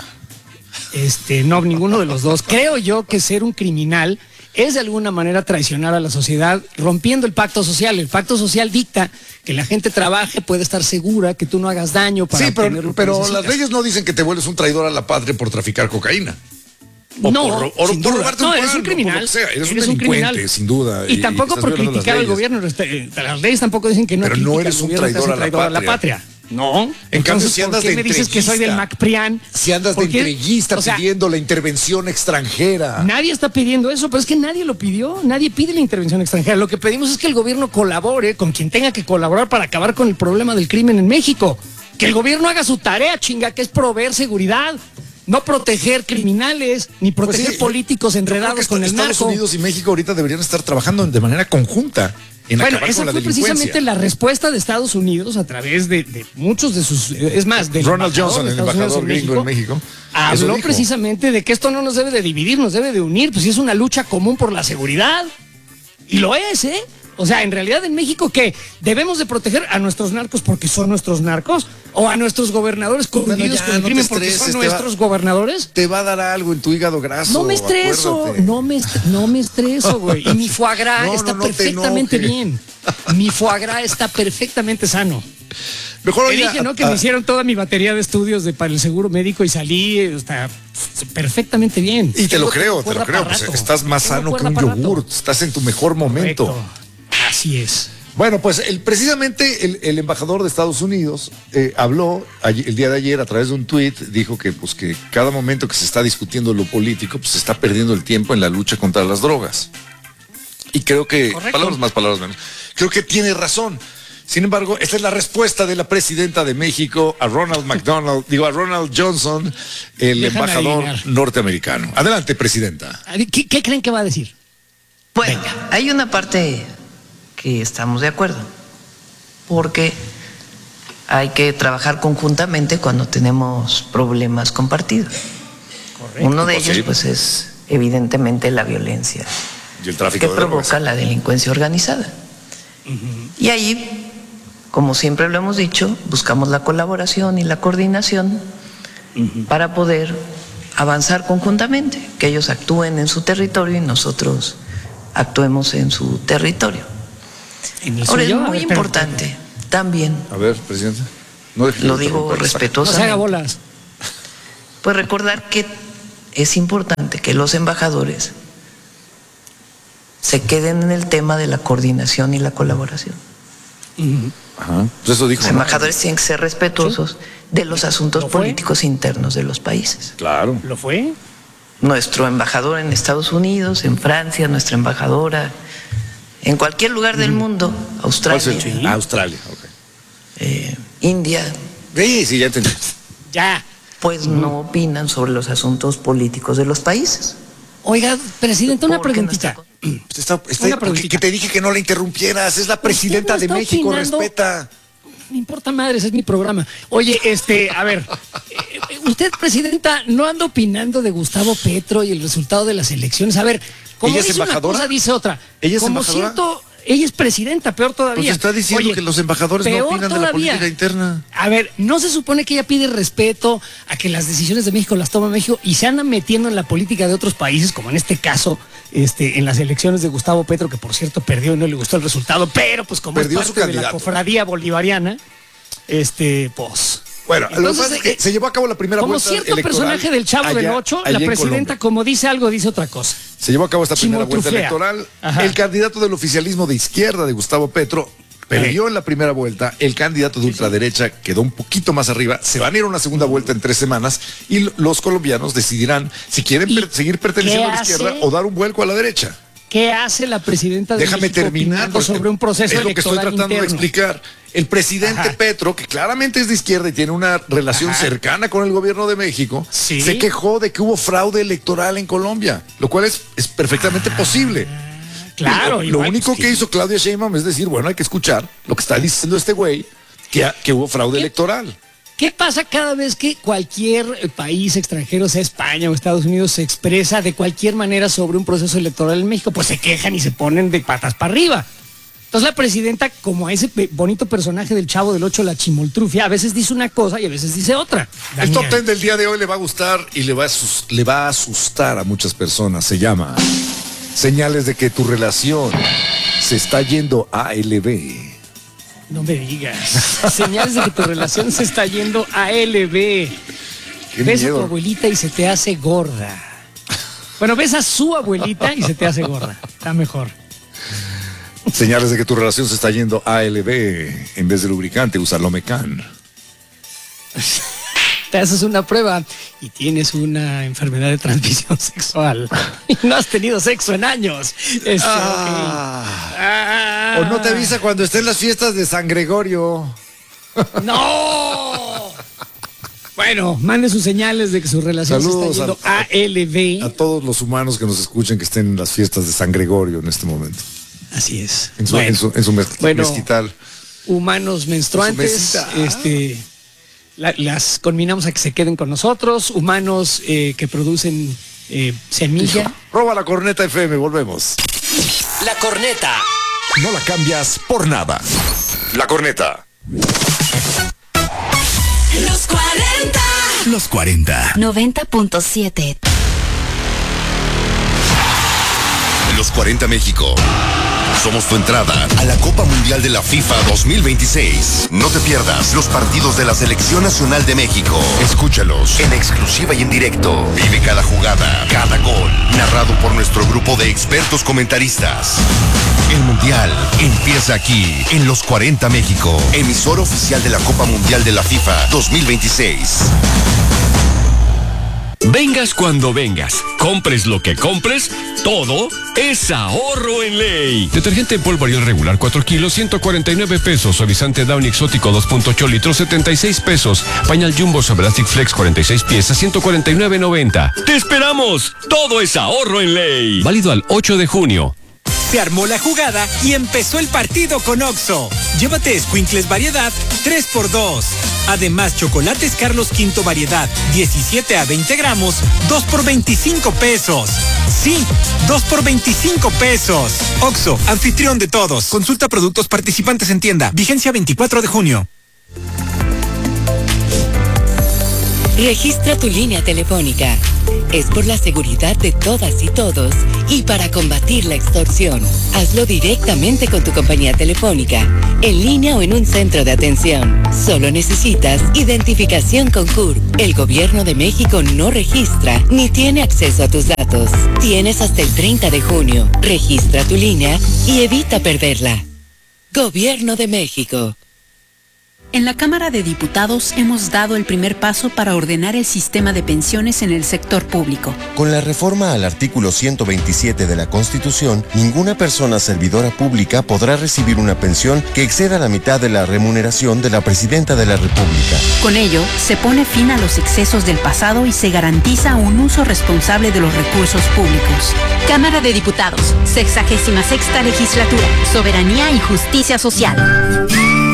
[SPEAKER 1] Este, no, ninguno de los dos. Creo yo que ser un criminal es de alguna manera traicionar a la sociedad, rompiendo el pacto social. El pacto social dicta que la gente trabaje, puede estar segura, que tú no hagas daño para
[SPEAKER 2] sí, pero, pero las leyes no dicen que te vuelves un traidor a la patria por traficar cocaína. O
[SPEAKER 1] no,
[SPEAKER 2] por, o,
[SPEAKER 1] sin
[SPEAKER 2] por
[SPEAKER 1] duda.
[SPEAKER 2] robarte
[SPEAKER 1] no,
[SPEAKER 2] un
[SPEAKER 1] eres
[SPEAKER 2] pan,
[SPEAKER 1] un criminal.
[SPEAKER 2] O sea, eres,
[SPEAKER 1] eres
[SPEAKER 2] un
[SPEAKER 1] un criminal,
[SPEAKER 2] sin duda.
[SPEAKER 1] Y, y tampoco por criticar al gobierno. Las leyes tampoco dicen que no.
[SPEAKER 2] Pero no eres un traidor, a la,
[SPEAKER 1] traidor a la patria. No.
[SPEAKER 2] En cambio, si andas
[SPEAKER 1] ¿por qué
[SPEAKER 2] de
[SPEAKER 1] me dices que soy del MacPrián?
[SPEAKER 2] Si andas de entreguista, o sea, pidiendo la intervención extranjera.
[SPEAKER 1] Nadie está pidiendo eso, pero es que nadie lo pidió. Nadie pide la intervención extranjera. Lo que pedimos es que el gobierno colabore con quien tenga que colaborar para acabar con el problema del crimen en México. Que el gobierno haga su tarea, chinga, que es proveer seguridad. No proteger criminales, ni proteger pues sí, políticos enredados con el narco.
[SPEAKER 2] Estados Unidos y México ahorita deberían estar trabajando de manera conjunta en
[SPEAKER 1] bueno,
[SPEAKER 2] acabar
[SPEAKER 1] esa
[SPEAKER 2] con la
[SPEAKER 1] fue precisamente la respuesta de Estados Unidos a través de, de muchos de sus... Es más, de
[SPEAKER 2] Ronald Johnson, el embajador gringo en México,
[SPEAKER 1] habló precisamente de que esto no nos debe de dividir, nos debe de unir, pues sí es una lucha común por la seguridad. Y lo es, ¿eh? O sea, en realidad en México, ¿qué? ¿Debemos de proteger a nuestros narcos porque son nuestros narcos? ¿O a nuestros gobernadores coludidos bueno, con el no crimen porque son nuestros va, gobernadores?
[SPEAKER 2] Te va a dar algo en tu hígado graso.
[SPEAKER 1] No me estreso, no me, no me estreso, güey. Y mi foie gras no, está no, no perfectamente bien. Mi foie gras está perfectamente sano.
[SPEAKER 2] Mejor
[SPEAKER 1] Te dije, ¿no? Que a, me hicieron toda mi batería de estudios de, para el seguro médico y salí está perfectamente bien.
[SPEAKER 2] Y te lo creo, te lo creo. Pues estás más sano que un yogur. Estás en tu mejor momento.
[SPEAKER 1] Correcto. Así es.
[SPEAKER 2] Bueno, pues el, precisamente el, el embajador de Estados Unidos eh, habló ayer, el día de ayer a través de un tuit, dijo que pues que cada momento que se está discutiendo lo político, pues se está perdiendo el tiempo en la lucha contra las drogas. Y creo que, Correcto. palabras más, palabras menos, creo que tiene razón. Sin embargo, esta es la respuesta de la presidenta de México a Ronald McDonald, digo a Ronald Johnson, el Déjame embajador adivinar. norteamericano. Adelante, presidenta.
[SPEAKER 1] ¿Qué, qué creen que va a decir?
[SPEAKER 21] Bueno, Venga. hay una parte que estamos de acuerdo, porque hay que trabajar conjuntamente cuando tenemos problemas compartidos. Correcto. Uno de ellos, pues, es evidentemente la violencia
[SPEAKER 2] y el tráfico
[SPEAKER 21] que
[SPEAKER 2] de
[SPEAKER 21] provoca
[SPEAKER 2] drogas.
[SPEAKER 21] la delincuencia organizada. Uh-huh. Y ahí, como siempre lo hemos dicho, buscamos la colaboración y la coordinación uh-huh. para poder avanzar conjuntamente, que ellos actúen en su territorio y nosotros actuemos en su territorio. Ahora es muy importante también.
[SPEAKER 2] A ver, presidente. No
[SPEAKER 21] lo digo respetuosamente.
[SPEAKER 1] No se haga bolas.
[SPEAKER 21] Pues recordar que es importante que los embajadores se queden en el tema de la coordinación y la colaboración.
[SPEAKER 2] Uh-huh. Ajá. Pues eso dijo.
[SPEAKER 21] Los embajadores ¿no? tienen que ser respetuosos ¿sí? de los asuntos políticos internos de los países.
[SPEAKER 2] Claro.
[SPEAKER 1] ¿Lo fue?
[SPEAKER 21] Nuestro embajador en Estados Unidos, en Francia, nuestra embajadora, en cualquier lugar del mundo, Australia.
[SPEAKER 2] ¿Cuál es el sí? Australia, ok.
[SPEAKER 21] Eh, India.
[SPEAKER 2] Sí, sí, ya entendí.
[SPEAKER 1] Ya.
[SPEAKER 21] Pues mm. no opinan sobre los asuntos políticos de los países.
[SPEAKER 1] Oiga, presidente, una preguntita.
[SPEAKER 2] No está, está, una preguntita. Que te dije que no la interrumpieras, es la presidenta no de México, opinando? Respeta.
[SPEAKER 1] No importa madre, ese es mi programa. Oye, este, a ver, usted, presidenta, no anda opinando de Gustavo Petro y el resultado de las elecciones. A ver, como
[SPEAKER 2] ¿ella es
[SPEAKER 1] dice
[SPEAKER 2] embajadora?
[SPEAKER 1] Una cosa, dice otra.
[SPEAKER 2] ¿Ella es
[SPEAKER 1] como
[SPEAKER 2] embajadora?
[SPEAKER 1] Siento, ella es presidenta, peor todavía.
[SPEAKER 2] Pues está diciendo Oye, que los embajadores no opinan todavía. de la política interna.
[SPEAKER 1] A ver, ¿no se supone que ella pide respeto a que las decisiones de México las toma México y se andan metiendo en la política de otros países, como en este caso, este, en las elecciones de Gustavo Petro, que por cierto perdió y no le gustó el resultado, pero pues como
[SPEAKER 2] perdió
[SPEAKER 1] es parte de la cofradía bolivariana, este, pues...
[SPEAKER 2] Bueno, entonces, lo que pasa es que se llevó a cabo la primera
[SPEAKER 1] como
[SPEAKER 2] vuelta
[SPEAKER 1] cierto personaje del Chavo allá, del Ocho, la presidenta, como dice algo, dice otra cosa.
[SPEAKER 2] Se llevó a cabo esta primera vuelta electoral. Ajá. El candidato del oficialismo de izquierda de Gustavo Petro perdió ¿Eh? en la primera vuelta. El candidato de ultraderecha quedó un poquito más arriba. Se van a ir a una segunda vuelta en tres semanas y los colombianos decidirán si quieren per seguir perteneciendo a la izquierda o dar un vuelco a la derecha.
[SPEAKER 1] ¿Qué hace la presidenta de
[SPEAKER 2] Déjame
[SPEAKER 1] México
[SPEAKER 2] terminar
[SPEAKER 1] sobre un proceso
[SPEAKER 2] es lo que estoy tratando
[SPEAKER 1] interno?
[SPEAKER 2] de explicar. El presidente Ajá. Petro, que claramente es de izquierda y tiene una relación Ajá. cercana con el gobierno de México, ¿Sí? se quejó de que hubo fraude electoral en Colombia, lo cual es, es perfectamente ah, posible.
[SPEAKER 1] Claro.
[SPEAKER 2] Lo, lo único que... que hizo Claudia Sheinbaum es decir, bueno, hay que escuchar lo que está diciendo este güey, que, que hubo fraude
[SPEAKER 1] ¿Qué?
[SPEAKER 2] electoral.
[SPEAKER 1] ¿Qué pasa cada vez que cualquier país extranjero, sea España o Estados Unidos, se expresa de cualquier manera sobre un proceso electoral en México? Pues se quejan y se ponen de patas para arriba. Entonces la presidenta, como a ese bonito personaje del Chavo del Ocho, la chimoltrufia, a veces dice una cosa y a veces dice otra.
[SPEAKER 2] El top ten del día de hoy le va a gustar y le va a, le va a asustar a muchas personas. Se llama Señales de que tu relación se está yendo a L B.
[SPEAKER 1] No me digas. Señales de que tu relación se está yendo a L B. Ves a tu abuelita y se te hace gorda. Bueno, ves a su abuelita y se te hace gorda. Está mejor.
[SPEAKER 2] Señales de que tu relación se está yendo a L B. En vez de lubricante, usa Lomecan.
[SPEAKER 1] Te haces una prueba y tienes una enfermedad de transmisión sexual y no has tenido sexo en años. Este,
[SPEAKER 2] ah,
[SPEAKER 1] okay. ah,
[SPEAKER 2] o no te avisa cuando estén las fiestas de San Gregorio.
[SPEAKER 1] ¡No! Bueno, mande sus señales de que su relación
[SPEAKER 2] Saludos
[SPEAKER 1] se está yendo a, a L B.
[SPEAKER 2] A todos los humanos que nos escuchen que estén en las fiestas de San Gregorio en este momento.
[SPEAKER 1] Así es.
[SPEAKER 2] En su, bueno, en su, en su mez,
[SPEAKER 1] bueno,
[SPEAKER 2] mezquital.
[SPEAKER 1] Humanos menstruantes, este... La, las combinamos a que se queden con nosotros, humanos eh, que producen eh, semilla.
[SPEAKER 2] Hijo, roba la corneta F M, volvemos.
[SPEAKER 3] La corneta. No la cambias por nada. La corneta.
[SPEAKER 5] Los cuarenta.
[SPEAKER 3] Los cuarenta.
[SPEAKER 5] noventa punto siete.
[SPEAKER 3] Los cuarenta México. Somos tu entrada a la Copa Mundial de la FIFA dos mil veintiséis. No te pierdas los partidos de la Selección Nacional de México. Escúchalos en exclusiva y en directo. Vive cada jugada, cada gol, narrado por nuestro grupo de expertos comentaristas. El Mundial empieza aquí, en Los cuarenta México, emisora oficial de la Copa Mundial de la FIFA dos mil veintiséis.
[SPEAKER 6] Vengas cuando vengas, compres lo que compres, todo es ahorro en ley. Detergente en polvo Ariel regular cuatro kilos, ciento cuarenta y nueve pesos. Suavizante Downy exótico dos punto ocho litros, setenta y seis pesos. Pañal Jumbo Soblastic Flex cuarenta y seis piezas, ciento cuarenta y nueve noventa. ¡Te esperamos! Todo es ahorro en ley. Válido al ocho de junio.
[SPEAKER 16] Se armó la jugada y empezó el partido con Oxxo. Llévate Squinkles variedad tres por dos. Además, chocolates Carlos Quinto variedad diecisiete a veinte gramos, dos por veinticinco pesos. Sí, dos por veinticinco pesos. Oxxo, anfitrión de todos. Consulta productos participantes en tienda. Vigencia veinticuatro de junio.
[SPEAKER 22] Registra tu línea telefónica.
[SPEAKER 7] Es por la seguridad de todas y todos y para combatir la extorsión. Hazlo directamente con tu compañía telefónica, en línea o en un centro de atención. Solo necesitas identificación con C U R P. El Gobierno de México no registra ni tiene acceso a tus datos. Tienes hasta el treinta de junio. Registra tu línea y evita perderla. Gobierno de México.
[SPEAKER 22] En la Cámara de Diputados hemos dado el primer paso para ordenar el sistema de pensiones en el sector público.
[SPEAKER 23] Con la reforma al artículo ciento veintisiete de la Constitución, ninguna persona servidora pública podrá recibir una pensión que exceda la mitad de la remuneración de la Presidenta de la República.
[SPEAKER 22] Con ello, se pone fin a los excesos del pasado y se garantiza un uso responsable de los recursos públicos.
[SPEAKER 24] Cámara de Diputados, sexagésima sexta legislatura, soberanía y justicia social.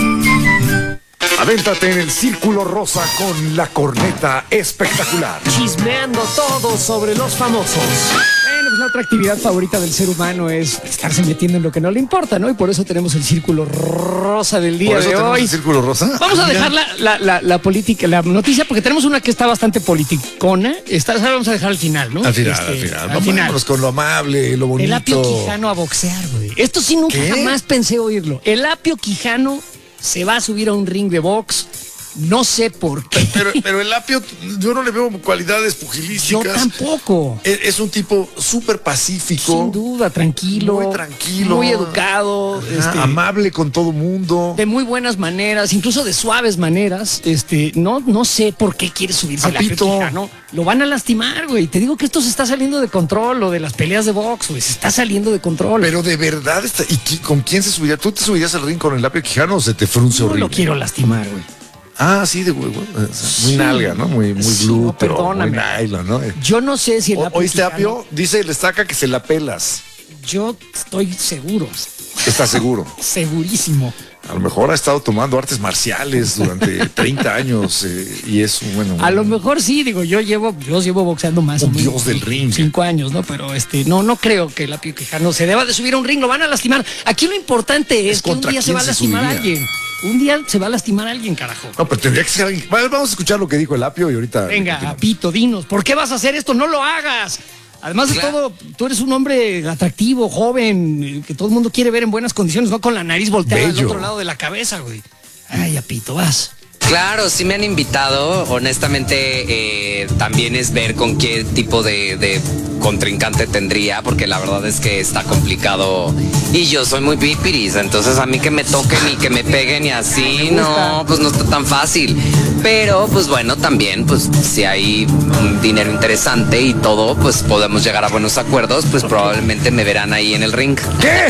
[SPEAKER 2] Avéntate en el círculo rosa con la corneta espectacular.
[SPEAKER 1] Chismeando todo sobre los famosos. Bueno, pues la otra actividad favorita del ser humano es estarse metiendo en lo que no le importa, ¿no? Y por eso tenemos el círculo rosa del día
[SPEAKER 2] ¿Por eso
[SPEAKER 1] de
[SPEAKER 2] tenemos
[SPEAKER 1] hoy.
[SPEAKER 2] el círculo rosa?
[SPEAKER 1] Vamos a
[SPEAKER 2] Mira.
[SPEAKER 1] dejar la, la, la, la política, la noticia, porque tenemos una que está bastante politicona. Esta la vamos a dejar al final, ¿no?
[SPEAKER 2] Al final,
[SPEAKER 1] Este,
[SPEAKER 2] al final.
[SPEAKER 1] al
[SPEAKER 2] Vámonos
[SPEAKER 1] final.
[SPEAKER 2] con lo amable, lo bonito.
[SPEAKER 1] El Apio Quijano a boxear, güey. Esto sí nunca
[SPEAKER 2] ¿Qué?
[SPEAKER 1] jamás pensé oírlo. El Apio Quijano se va a subir a un ring de box. No sé por qué.
[SPEAKER 2] Pero, pero el Apio, yo no le veo cualidades pugilísticas.
[SPEAKER 1] Yo tampoco.
[SPEAKER 2] Es, es un tipo súper pacífico.
[SPEAKER 1] Sin duda, tranquilo.
[SPEAKER 2] Muy tranquilo.
[SPEAKER 1] Muy educado.
[SPEAKER 2] Ajá,
[SPEAKER 1] este,
[SPEAKER 2] amable con todo mundo.
[SPEAKER 1] de muy buenas maneras, incluso de suaves maneras. Este, no, no sé por qué quiere subirse el Apio
[SPEAKER 2] Apito.
[SPEAKER 1] Quijano. Lo van a lastimar, güey. Te digo que esto se está saliendo de control, lo de las peleas de box, güey. Se está saliendo de control.
[SPEAKER 2] Pero de verdad, está, ¿y qui- con quién se subiría? ¿Tú te subirías al ring con el Apio Quijano o se te frunce
[SPEAKER 1] no
[SPEAKER 2] horrible?
[SPEAKER 1] lo quiero lastimar, güey.
[SPEAKER 2] Ah, sí, de güey, güey, o sea, muy
[SPEAKER 1] Sí.
[SPEAKER 2] nalga, ¿no? Muy, muy
[SPEAKER 1] Sí,
[SPEAKER 2] glúteo,
[SPEAKER 1] no, perdóname.
[SPEAKER 2] muy nylon, ¿no?
[SPEAKER 1] Yo no sé si el
[SPEAKER 2] O-
[SPEAKER 1] Apio
[SPEAKER 2] ¿Oíste,
[SPEAKER 1] Quijano-
[SPEAKER 2] Apio? Dice el estaca que se la pelas.
[SPEAKER 1] Yo estoy seguro,
[SPEAKER 2] ¿Estás seguro?
[SPEAKER 1] segurísimo.
[SPEAKER 2] A lo mejor ha estado tomando artes marciales durante treinta años eh, y es un bueno.
[SPEAKER 1] A lo mejor sí, digo, yo llevo, yo llevo boxeando más o
[SPEAKER 2] Un
[SPEAKER 1] menos
[SPEAKER 2] dios del ring.
[SPEAKER 1] cinco años, ¿no? Pero este, no, no creo que el Apio Quijano se deba de subir a un ring, lo van a lastimar. Aquí lo importante es,
[SPEAKER 2] Es
[SPEAKER 1] que un
[SPEAKER 2] contra
[SPEAKER 1] día se
[SPEAKER 2] quién
[SPEAKER 1] va a
[SPEAKER 2] se
[SPEAKER 1] lastimar a
[SPEAKER 2] subiría.
[SPEAKER 1] alguien. Un día se va a lastimar a alguien, carajo.
[SPEAKER 2] No, pero tendría que ser alguien. Bueno, vamos a escuchar lo que dijo el Apio y ahorita.
[SPEAKER 1] Venga,
[SPEAKER 2] continuamos.
[SPEAKER 1] Apito, dinos, ¿por qué vas a hacer esto? No lo hagas. Además de
[SPEAKER 2] Claro.
[SPEAKER 1] todo, tú eres un hombre atractivo, joven, eh, que todo el mundo quiere ver en buenas condiciones, no con la nariz volteada al
[SPEAKER 2] Bello.
[SPEAKER 1] otro lado de la cabeza, güey. Ay, Apito, vas.
[SPEAKER 25] Claro, sí me han invitado. Honestamente, eh, también es ver con qué tipo de, de contrincante tendría, porque la verdad es que está complicado. Y yo soy muy pipiris, entonces a mí que me toquen y que me peguen y así, no, pues no está tan fácil. Pero, pues bueno, también, pues si hay un dinero interesante y todo, pues podemos llegar a buenos acuerdos, pues probablemente me verán ahí en el ring.
[SPEAKER 2] ¿Qué?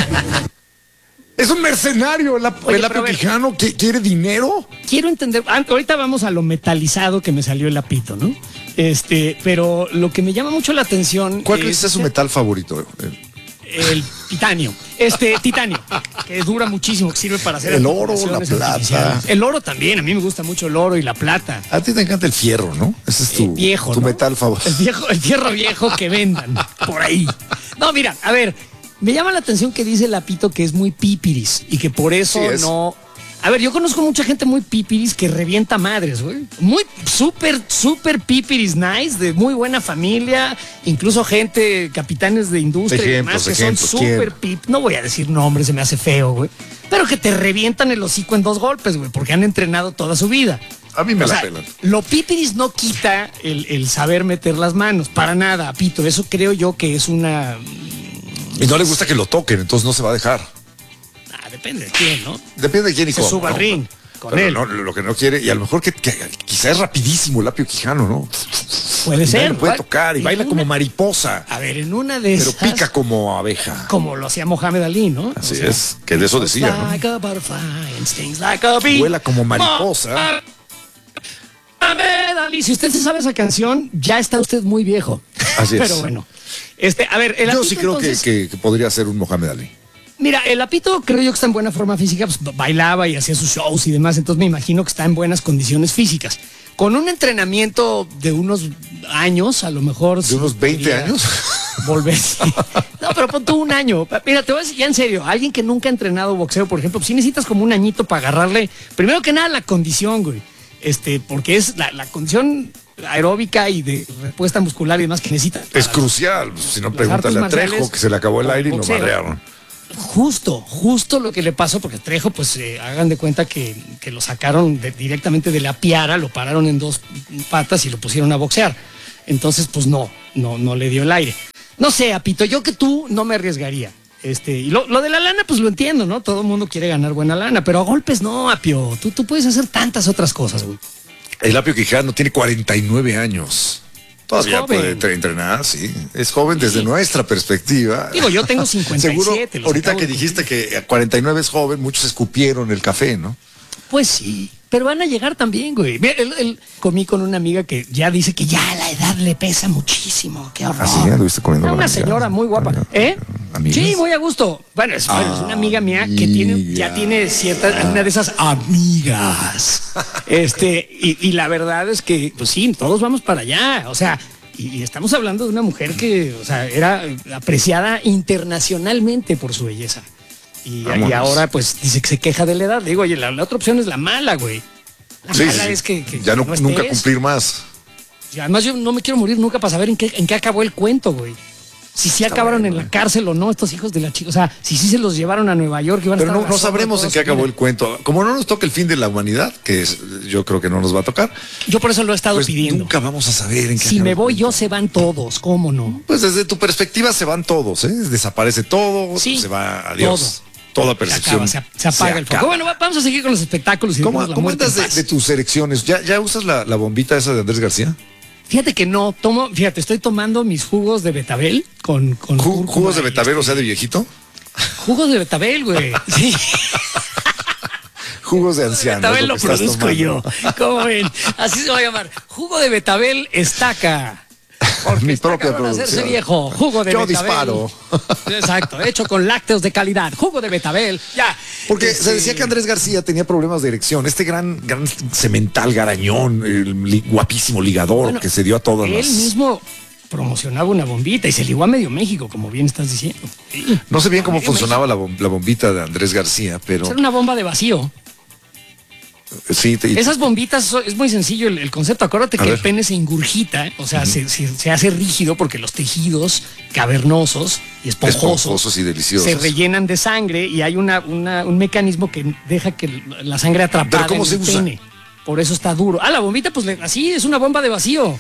[SPEAKER 2] Es un mercenario, el, Ap-
[SPEAKER 1] Oye,
[SPEAKER 2] el
[SPEAKER 1] pero
[SPEAKER 2] Apio
[SPEAKER 1] a ver.
[SPEAKER 2] Quijano que quiere dinero.
[SPEAKER 1] Quiero entender, ah, ahorita vamos a lo metalizado que me salió el Apito, ¿no? Este, pero lo que me llama mucho la atención
[SPEAKER 2] ¿Cuál crees que es su metal favorito? Eh,
[SPEAKER 1] el titanio. Este, titanio, que dura muchísimo, que sirve para hacer
[SPEAKER 2] El oro, la
[SPEAKER 1] articulaciones
[SPEAKER 2] plata.
[SPEAKER 1] artificiales. El oro también, a mí me gusta mucho el oro y la plata.
[SPEAKER 2] A ti te encanta el fierro, ¿no? Ese es tu,
[SPEAKER 1] El viejo,
[SPEAKER 2] tu
[SPEAKER 1] ¿no?
[SPEAKER 2] metal favorito.
[SPEAKER 1] El viejo, el fierro viejo que vendan por ahí. No, mira, a ver, me llama la atención que dice el Apito que es muy pipiris y que por eso
[SPEAKER 2] Sí es.
[SPEAKER 1] no. A ver, yo conozco mucha gente muy pipiris que revienta madres, güey. Muy súper, súper pipiris nice, de muy buena familia, incluso gente, capitanes de industria y
[SPEAKER 2] Ejemplos,
[SPEAKER 1] demás, que
[SPEAKER 2] ejemplos,
[SPEAKER 1] son súper
[SPEAKER 2] ¿quién?
[SPEAKER 1] pip. No voy a decir nombres, se me hace feo, güey. Pero que te revientan el hocico en dos golpes, güey, porque han entrenado toda su vida.
[SPEAKER 2] A mí me
[SPEAKER 1] O
[SPEAKER 2] la
[SPEAKER 1] sea,
[SPEAKER 2] pelan.
[SPEAKER 1] lo pipiris no quita el, el saber meter las manos, para nada, Apito. Eso creo yo que es una.
[SPEAKER 2] Y no le gusta que lo toquen, entonces no se va a dejar.
[SPEAKER 1] Ah, depende de quién, ¿no?
[SPEAKER 2] Depende de quién y
[SPEAKER 1] Se
[SPEAKER 2] cómo.
[SPEAKER 1] suba al
[SPEAKER 2] ¿no?
[SPEAKER 1] ring con
[SPEAKER 2] Pero
[SPEAKER 1] él.
[SPEAKER 2] no, lo que no quiere, y a lo mejor que, que quizá es rapidísimo el Apio Quijano, ¿no?
[SPEAKER 1] Puede
[SPEAKER 2] Y
[SPEAKER 1] ser.
[SPEAKER 2] nadie lo puede
[SPEAKER 1] ¿Cuál?
[SPEAKER 2] tocar y
[SPEAKER 1] En
[SPEAKER 2] baila
[SPEAKER 1] una-
[SPEAKER 2] como mariposa,
[SPEAKER 1] A ver, en una de
[SPEAKER 2] pero
[SPEAKER 1] esas.
[SPEAKER 2] pica como abeja.
[SPEAKER 1] Como lo hacía Mohamed Ali, ¿no?
[SPEAKER 2] Así
[SPEAKER 1] O sea,
[SPEAKER 2] es, que de eso decía, ¿no?
[SPEAKER 1] like a butterfly and stings like a bee.
[SPEAKER 2] Vuela como mariposa.
[SPEAKER 1] Mohamed Ali. Si usted se sabe esa canción, ya está usted muy viejo.
[SPEAKER 2] Así es.
[SPEAKER 1] Pero bueno. Este, a ver, el
[SPEAKER 2] Yo
[SPEAKER 1] Apito,
[SPEAKER 2] sí creo que-
[SPEAKER 1] entonces-
[SPEAKER 2] que, que podría ser un Mohamed Ali.
[SPEAKER 1] Mira, el Apito creo yo que está en buena forma física, pues bailaba y hacía sus shows y demás, entonces me imagino que está en buenas condiciones físicas. Con un entrenamiento de unos años, a lo mejor...
[SPEAKER 2] ¿De unos veinte años?
[SPEAKER 1] Volverse. No, pero pon tú un año. Mira, te voy a decir ya en serio, alguien que nunca ha entrenado boxeo, por ejemplo, pues sí necesitas como un añito para agarrarle, primero que nada la condición, güey. Este, porque es la, la condición aeróbica y de respuesta muscular y demás que necesita.
[SPEAKER 2] Es crucial, si no pregúntale a Trejo que se le acabó el aire y lo madrearon.
[SPEAKER 1] Justo, justo lo que le pasó, porque Trejo, pues eh, hagan de cuenta que, que lo sacaron de, directamente de la piara, lo pararon en dos patas y lo pusieron a boxear. Entonces, pues no, no, no le dio el aire. No sé, Apito, yo que tú no me arriesgaría. Este, y lo, lo de la lana, pues lo entiendo, ¿no? Todo el mundo quiere ganar buena lana, pero a golpes no, Apio. Tú, tú puedes hacer tantas otras cosas, güey.
[SPEAKER 2] El Apio Quijano tiene cuarenta y nueve años. Todavía puede entrenar, sí. Es joven desde sí. nuestra perspectiva.
[SPEAKER 1] Digo, yo tengo cincuenta y siete.
[SPEAKER 2] Seguro, ahorita que dijiste que a cuarenta y nueve es joven, muchos escupieron el café, ¿no?
[SPEAKER 1] Pues sí, pero van a llegar también, güey. Mira, el, el, comí con una amiga que ya dice que ya la edad le pesa muchísimo. Qué horror.
[SPEAKER 2] Así ya lo viste comiendo.
[SPEAKER 1] Era una señora muy guapa. ¿Eh? ¿Amigas? Sí, muy a gusto. Bueno, es, bueno, es una amiga mía que tiene, ya tiene cierta, una de esas amigas. Este, y, y la verdad es que, pues sí, todos vamos para allá. O sea, y, y estamos hablando de una mujer que, o sea, era apreciada internacionalmente por su belleza. Y, y ahora pues dice que se queja de la edad. Digo, oye, la, la otra opción es la mala, güey. La
[SPEAKER 2] sí,
[SPEAKER 1] mala
[SPEAKER 2] sí.
[SPEAKER 1] es que, que
[SPEAKER 2] ya no,
[SPEAKER 1] no
[SPEAKER 2] nunca cumplir más.
[SPEAKER 1] Y además yo no me quiero morir nunca para saber en qué, en qué acabó el cuento, güey. Si sí acabaron bueno, en la cárcel o no estos hijos de la chica. O sea, si sí se los llevaron a Nueva York. Iban
[SPEAKER 2] Pero
[SPEAKER 1] a
[SPEAKER 2] no, no sabremos en qué acabó el cuento. Como no nos toca el fin de la humanidad, que es, yo creo que no nos va a tocar.
[SPEAKER 1] Yo por eso lo he estado
[SPEAKER 2] pues
[SPEAKER 1] pidiendo.
[SPEAKER 2] Nunca vamos a saber en qué
[SPEAKER 1] Si me voy yo, se van todos. ¿Cómo no?
[SPEAKER 2] Pues desde tu perspectiva se van todos, ¿eh? Desaparece todo, sí, se va, adiós. Todo. Toda percepción.
[SPEAKER 1] Se, acaba, se, se apaga se el foco. Bueno, vamos a seguir con los espectáculos. Y
[SPEAKER 2] ¿Cómo, ¿cómo andas de, de tus elecciones? ¿Ya, ya usas la, la bombita esa de Andrés García?
[SPEAKER 1] Fíjate que no, tomo, fíjate, estoy tomando mis jugos de betabel con... con
[SPEAKER 2] ¿Jugos cúrcuma de betabel, o sea, de viejito?
[SPEAKER 1] Jugos de betabel, güey, sí.
[SPEAKER 2] Jugos de anciano.
[SPEAKER 1] Betabel lo, lo produzco yo, ¿cómo ven? Así se va a llamar, jugo de betabel estaca. Porque
[SPEAKER 2] mi propia producción.
[SPEAKER 1] Hacerse viejo, jugo de
[SPEAKER 2] yo
[SPEAKER 1] betabel.
[SPEAKER 2] Disparo.
[SPEAKER 1] Exacto, hecho con lácteos de calidad, jugo de betabel, ya.
[SPEAKER 2] Porque este... se decía que Andrés García tenía problemas de erección, este gran, gran cemental garañón, el li, guapísimo ligador bueno, que se dio a todas
[SPEAKER 1] él
[SPEAKER 2] las...
[SPEAKER 1] Él mismo promocionaba una bombita y se ligó a medio México, como bien estás diciendo. Sí.
[SPEAKER 2] No sé bien cómo funcionaba la, bom la bombita de Andrés García, pero...
[SPEAKER 1] Era una bomba de vacío.
[SPEAKER 2] Sí, te...
[SPEAKER 1] Esas bombitas, es muy sencillo el, el concepto. Acuérdate a que ver. el pene se ingurgita, o sea, uh-huh. se, se, se hace rígido porque los tejidos cavernosos y esponjosos,
[SPEAKER 2] esponjosos y deliciosos
[SPEAKER 1] se rellenan de sangre y hay una, una, un mecanismo que deja que la sangre atrapada
[SPEAKER 2] ¿Cómo
[SPEAKER 1] en
[SPEAKER 2] se
[SPEAKER 1] el
[SPEAKER 2] usa?
[SPEAKER 1] pene. Por eso está duro. Ah, la bombita, pues le, así es una bomba de vacío.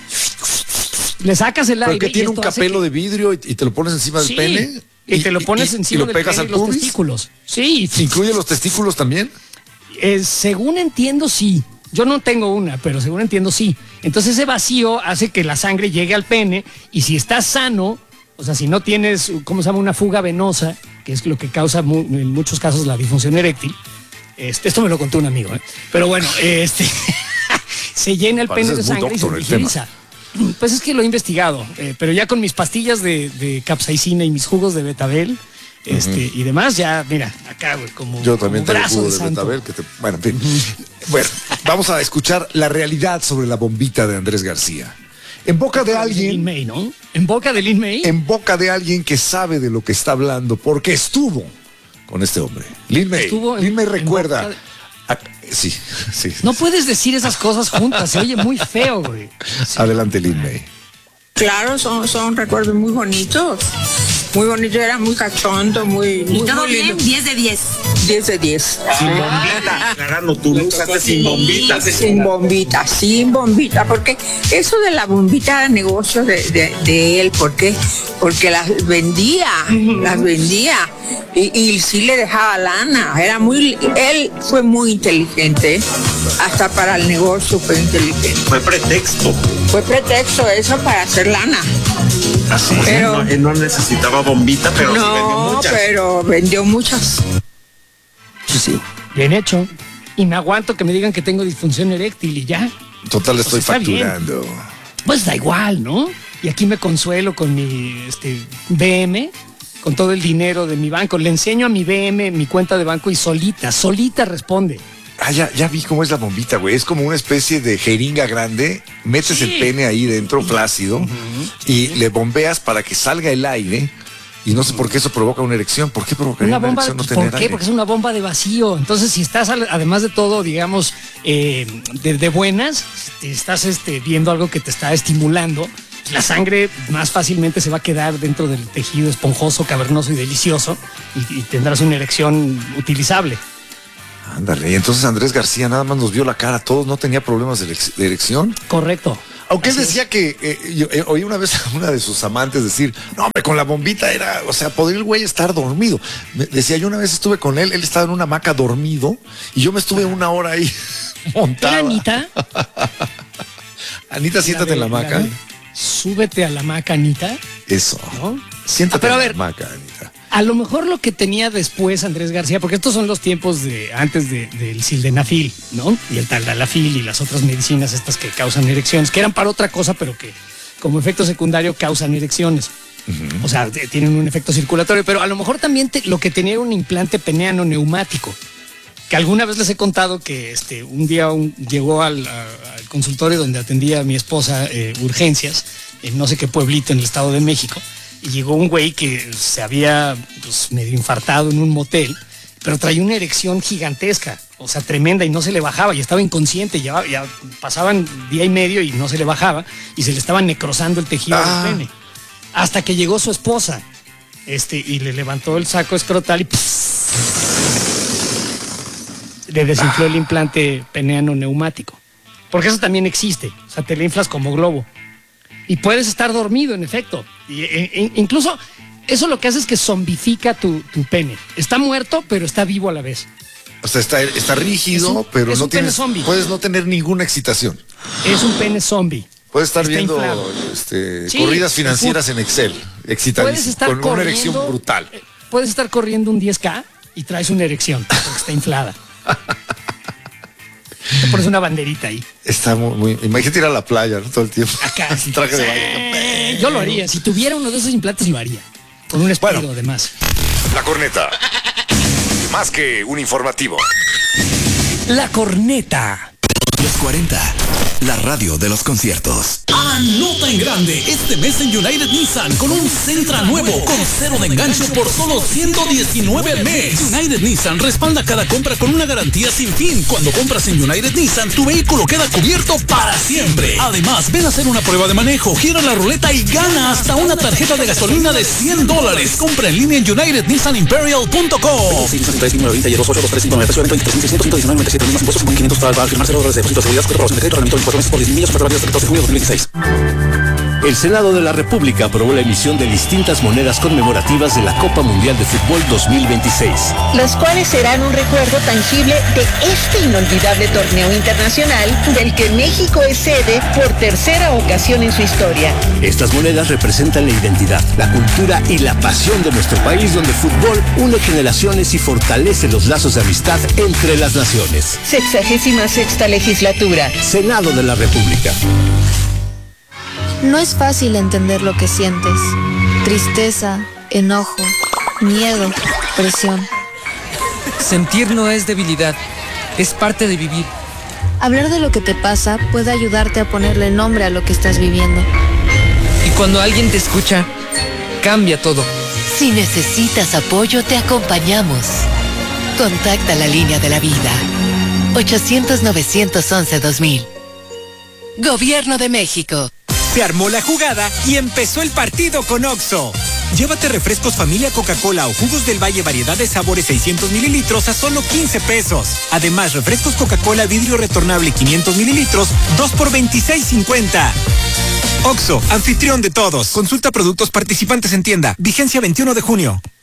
[SPEAKER 1] Le sacas el aire.
[SPEAKER 2] Porque tiene un capelo que... de vidrio y, y te lo pones encima
[SPEAKER 1] sí,
[SPEAKER 2] del pene.
[SPEAKER 1] Y, y te lo pones
[SPEAKER 2] y,
[SPEAKER 1] encima
[SPEAKER 2] y lo
[SPEAKER 1] del
[SPEAKER 2] pegas
[SPEAKER 1] pene
[SPEAKER 2] al
[SPEAKER 1] y los
[SPEAKER 2] pubis.
[SPEAKER 1] testículos. Sí.
[SPEAKER 2] ¿Incluye los testículos también?
[SPEAKER 1] Eh, según entiendo, sí. Yo no tengo una, pero según entiendo, sí. Entonces ese vacío hace que la sangre llegue al pene y si estás sano, o sea, si no tienes, ¿cómo se llama? Una fuga venosa, que es lo que causa mu en muchos casos la disfunción eréctil. Este, esto me lo contó un amigo, ¿eh? Pero bueno, este se llena el
[SPEAKER 2] Pareces
[SPEAKER 1] pene de sangre y se digeriza. Pues es que lo he investigado, eh, pero ya con mis pastillas de, de capsaicina y mis jugos de betabel, Este, uh-huh. y demás, ya, mira, acá, güey, como.
[SPEAKER 2] Yo también
[SPEAKER 1] como
[SPEAKER 2] tengo jugo de, de betabel, que te, bueno, en fin. Uh-huh. Bueno, vamos a escuchar la realidad sobre la bombita de Andrés García. En boca de alguien.
[SPEAKER 1] Lin May, ¿no? En boca de Lin May.
[SPEAKER 2] En boca de alguien que sabe de lo que está hablando, porque estuvo con este hombre. Lin May. Estuvo en, Lin May recuerda. De... A, sí, sí.
[SPEAKER 1] No puedes decir esas cosas juntas, se oye muy feo, güey.
[SPEAKER 2] Sí. Adelante, Lin May.
[SPEAKER 8] Claro, son, son recuerdos muy bonitos. Muy bonito, era muy cachondo, muy, muy,
[SPEAKER 20] ¿Y todo
[SPEAKER 8] muy
[SPEAKER 20] bien?
[SPEAKER 8] lindo.
[SPEAKER 20] diez de diez.
[SPEAKER 8] diez de diez.
[SPEAKER 9] Sin bombita. Claro, tú lo usaste sin bombita.
[SPEAKER 8] Sin bombita, sin bombita, porque eso de la bombita era negocio de, de, de él, ¿por qué? Porque las vendía, uh-huh. las vendía y, y sí le dejaba lana. Era muy, él fue muy inteligente, hasta para el negocio fue inteligente.
[SPEAKER 9] Fue pretexto.
[SPEAKER 8] Fue pretexto eso para hacer lana.
[SPEAKER 9] Así, pero, él, no, él no necesitaba bombita, pero
[SPEAKER 8] no,
[SPEAKER 9] sí vendió muchas.
[SPEAKER 8] pero vendió muchas.
[SPEAKER 1] Sí, sí, bien hecho. Y me aguanto que me digan que tengo disfunción eréctil y ya.
[SPEAKER 2] Total, le estoy
[SPEAKER 1] pues
[SPEAKER 2] facturando.
[SPEAKER 1] Bien. Pues da igual, ¿no? Y aquí me consuelo con mi este, B M, con todo el dinero de mi banco. Le enseño a mi B M mi cuenta de banco y solita, solita responde.
[SPEAKER 2] Ah, ya, ya vi cómo es la bombita, güey. Es como una especie de jeringa grande. Metes sí. el pene ahí dentro, flácido, uh-huh. y le bombeas para que salga el aire Y no sé por qué eso provoca una erección. ¿Por qué provocaría
[SPEAKER 1] Una
[SPEAKER 2] una,
[SPEAKER 1] bomba,
[SPEAKER 2] erección no
[SPEAKER 1] ¿por
[SPEAKER 2] tener
[SPEAKER 1] qué?
[SPEAKER 2] aire?
[SPEAKER 1] Porque es una bomba de vacío. Entonces, si estás, al- además de todo, digamos, eh, de, de buenas, si estás este, viendo algo que te está estimulando, la sangre más fácilmente se va a quedar dentro del tejido esponjoso, cavernoso y delicioso, y, y tendrás una erección utilizable.
[SPEAKER 2] Ándale, y entonces Andrés García nada más nos vio la cara a todos, no tenía problemas de, elec- de erección.
[SPEAKER 1] Correcto.
[SPEAKER 2] Aunque él
[SPEAKER 1] Así
[SPEAKER 2] decía que, eh, yo eh, oí una vez a una de sus amantes decir, no, hombre, con la bombita era, o sea, podría el güey estar dormido. Me decía, yo una vez estuve con él, él estaba en una hamaca dormido, y yo me estuve una hora ahí montada.
[SPEAKER 1] ¿Era Anita?
[SPEAKER 2] Anita, siéntate en la hamaca.
[SPEAKER 1] de- súbete a la hamaca, Anita.
[SPEAKER 2] Eso.
[SPEAKER 1] ¿No?
[SPEAKER 2] Siéntate
[SPEAKER 1] Ah, pero a
[SPEAKER 2] en
[SPEAKER 1] ver,
[SPEAKER 2] la hamaca, Anita.
[SPEAKER 1] A lo mejor lo que tenía después Andrés García, porque estos son los tiempos de antes de- del sildenafil, ¿no? Y el taldalafil y las otras medicinas estas que causan erecciones, que eran para otra cosa, pero que como efecto secundario causan erecciones. O sea, te- tienen un efecto circulatorio, pero a lo mejor también te- lo que tenía era un implante peneano neumático. Que alguna vez les he contado que este, un día un- llegó al, a- al consultorio donde atendía a mi esposa eh, urgencias, en no sé qué pueblito en el Estado de México, y llegó un güey que se había pues, medio infartado en un motel, pero traía una erección gigantesca, o sea, tremenda, y no se le bajaba, y estaba inconsciente, ya, ya pasaban día y medio y no se le bajaba, y se le estaba necrosando el tejido
[SPEAKER 2] Ah.
[SPEAKER 1] del pene. Hasta que llegó su esposa, este, y le levantó el saco escrotal y le desinfló el implante peneano neumático. Porque eso también existe. O sea, te le inflas como globo. Y puedes estar dormido, en efecto. Y, e- e- incluso eso lo que hace es que zombifica tu, tu pene. Está muerto, pero está vivo a la vez.
[SPEAKER 2] O sea, está, está rígido,
[SPEAKER 1] Es un-
[SPEAKER 2] pero
[SPEAKER 1] es
[SPEAKER 2] no
[SPEAKER 1] un pene
[SPEAKER 2] tienes,
[SPEAKER 1] zombie.
[SPEAKER 2] puedes no tener ninguna excitación.
[SPEAKER 1] Es un pene zombie.
[SPEAKER 2] Puedes estar
[SPEAKER 1] Está
[SPEAKER 2] viendo
[SPEAKER 1] inflado.
[SPEAKER 2] este,
[SPEAKER 1] Sí,
[SPEAKER 2] corridas financieras en Excel, excitadísimo,
[SPEAKER 1] Puedes estar
[SPEAKER 2] con una
[SPEAKER 1] corriendo,
[SPEAKER 2] erección brutal.
[SPEAKER 1] eh, Puedes estar corriendo un diez K y traes una erección, porque está inflada. Te pones una banderita ahí.
[SPEAKER 2] Está muy, muy- imagínate ir a la playa, ¿no? Todo el tiempo.
[SPEAKER 1] Acá, sí.
[SPEAKER 2] Traje de
[SPEAKER 1] Sí,
[SPEAKER 2] baño.
[SPEAKER 1] yo lo haría. Si tuviera uno de esos implantes, lo haría. Con un espero, además.
[SPEAKER 3] La corneta. Más que un informativo.
[SPEAKER 10] La corneta.
[SPEAKER 11] Los cuarenta, la radio de los conciertos.
[SPEAKER 10] Anota en grande este mes en United Nissan con un Sentra nuevo con cero de enganche por solo ciento diecinueve al mes. United Nissan respalda cada compra con una garantía sin fin. Cuando compras en United Nissan, tu vehículo queda cubierto para siempre. Además, ven a hacer una prueba de manejo, gira la ruleta y gana hasta una tarjeta de gasolina de cien dólares. Compra en línea en united nissan imperial punto com.
[SPEAKER 15] El Senado de la República aprobó la emisión de distintas monedas conmemorativas de la Copa Mundial de Fútbol dos mil veintiséis.
[SPEAKER 12] Las cuales serán un recuerdo tangible de este inolvidable torneo internacional del que México es sede por tercera ocasión en su historia.
[SPEAKER 15] Estas monedas representan la identidad, la cultura y la pasión de nuestro país, donde el fútbol une generaciones y fortalece los lazos de amistad entre las naciones.
[SPEAKER 12] Sexagésima sexta legislatura.
[SPEAKER 15] Senado de la República.
[SPEAKER 13] No es fácil entender lo que sientes. Tristeza, enojo, miedo, presión.
[SPEAKER 14] Sentir no es debilidad, es parte de vivir.
[SPEAKER 13] Hablar de lo que te pasa puede ayudarte a ponerle nombre a lo que estás viviendo.
[SPEAKER 14] Y cuando alguien te escucha, cambia todo.
[SPEAKER 7] Si necesitas apoyo, te acompañamos. Contacta la línea de la vida. ochocientos, novecientos once, dos mil. Gobierno de México.
[SPEAKER 16] Se armó la jugada y empezó el partido con Oxxo. Llévate refrescos familia Coca-Cola o jugos del Valle variedad de sabores seiscientos mililitros a solo quince pesos. Además, refrescos Coca-Cola vidrio retornable quinientos mililitros, dos por veintiséis cincuenta. Oxxo, anfitrión de todos. Consulta productos participantes en tienda. Vigencia veintiuno de junio.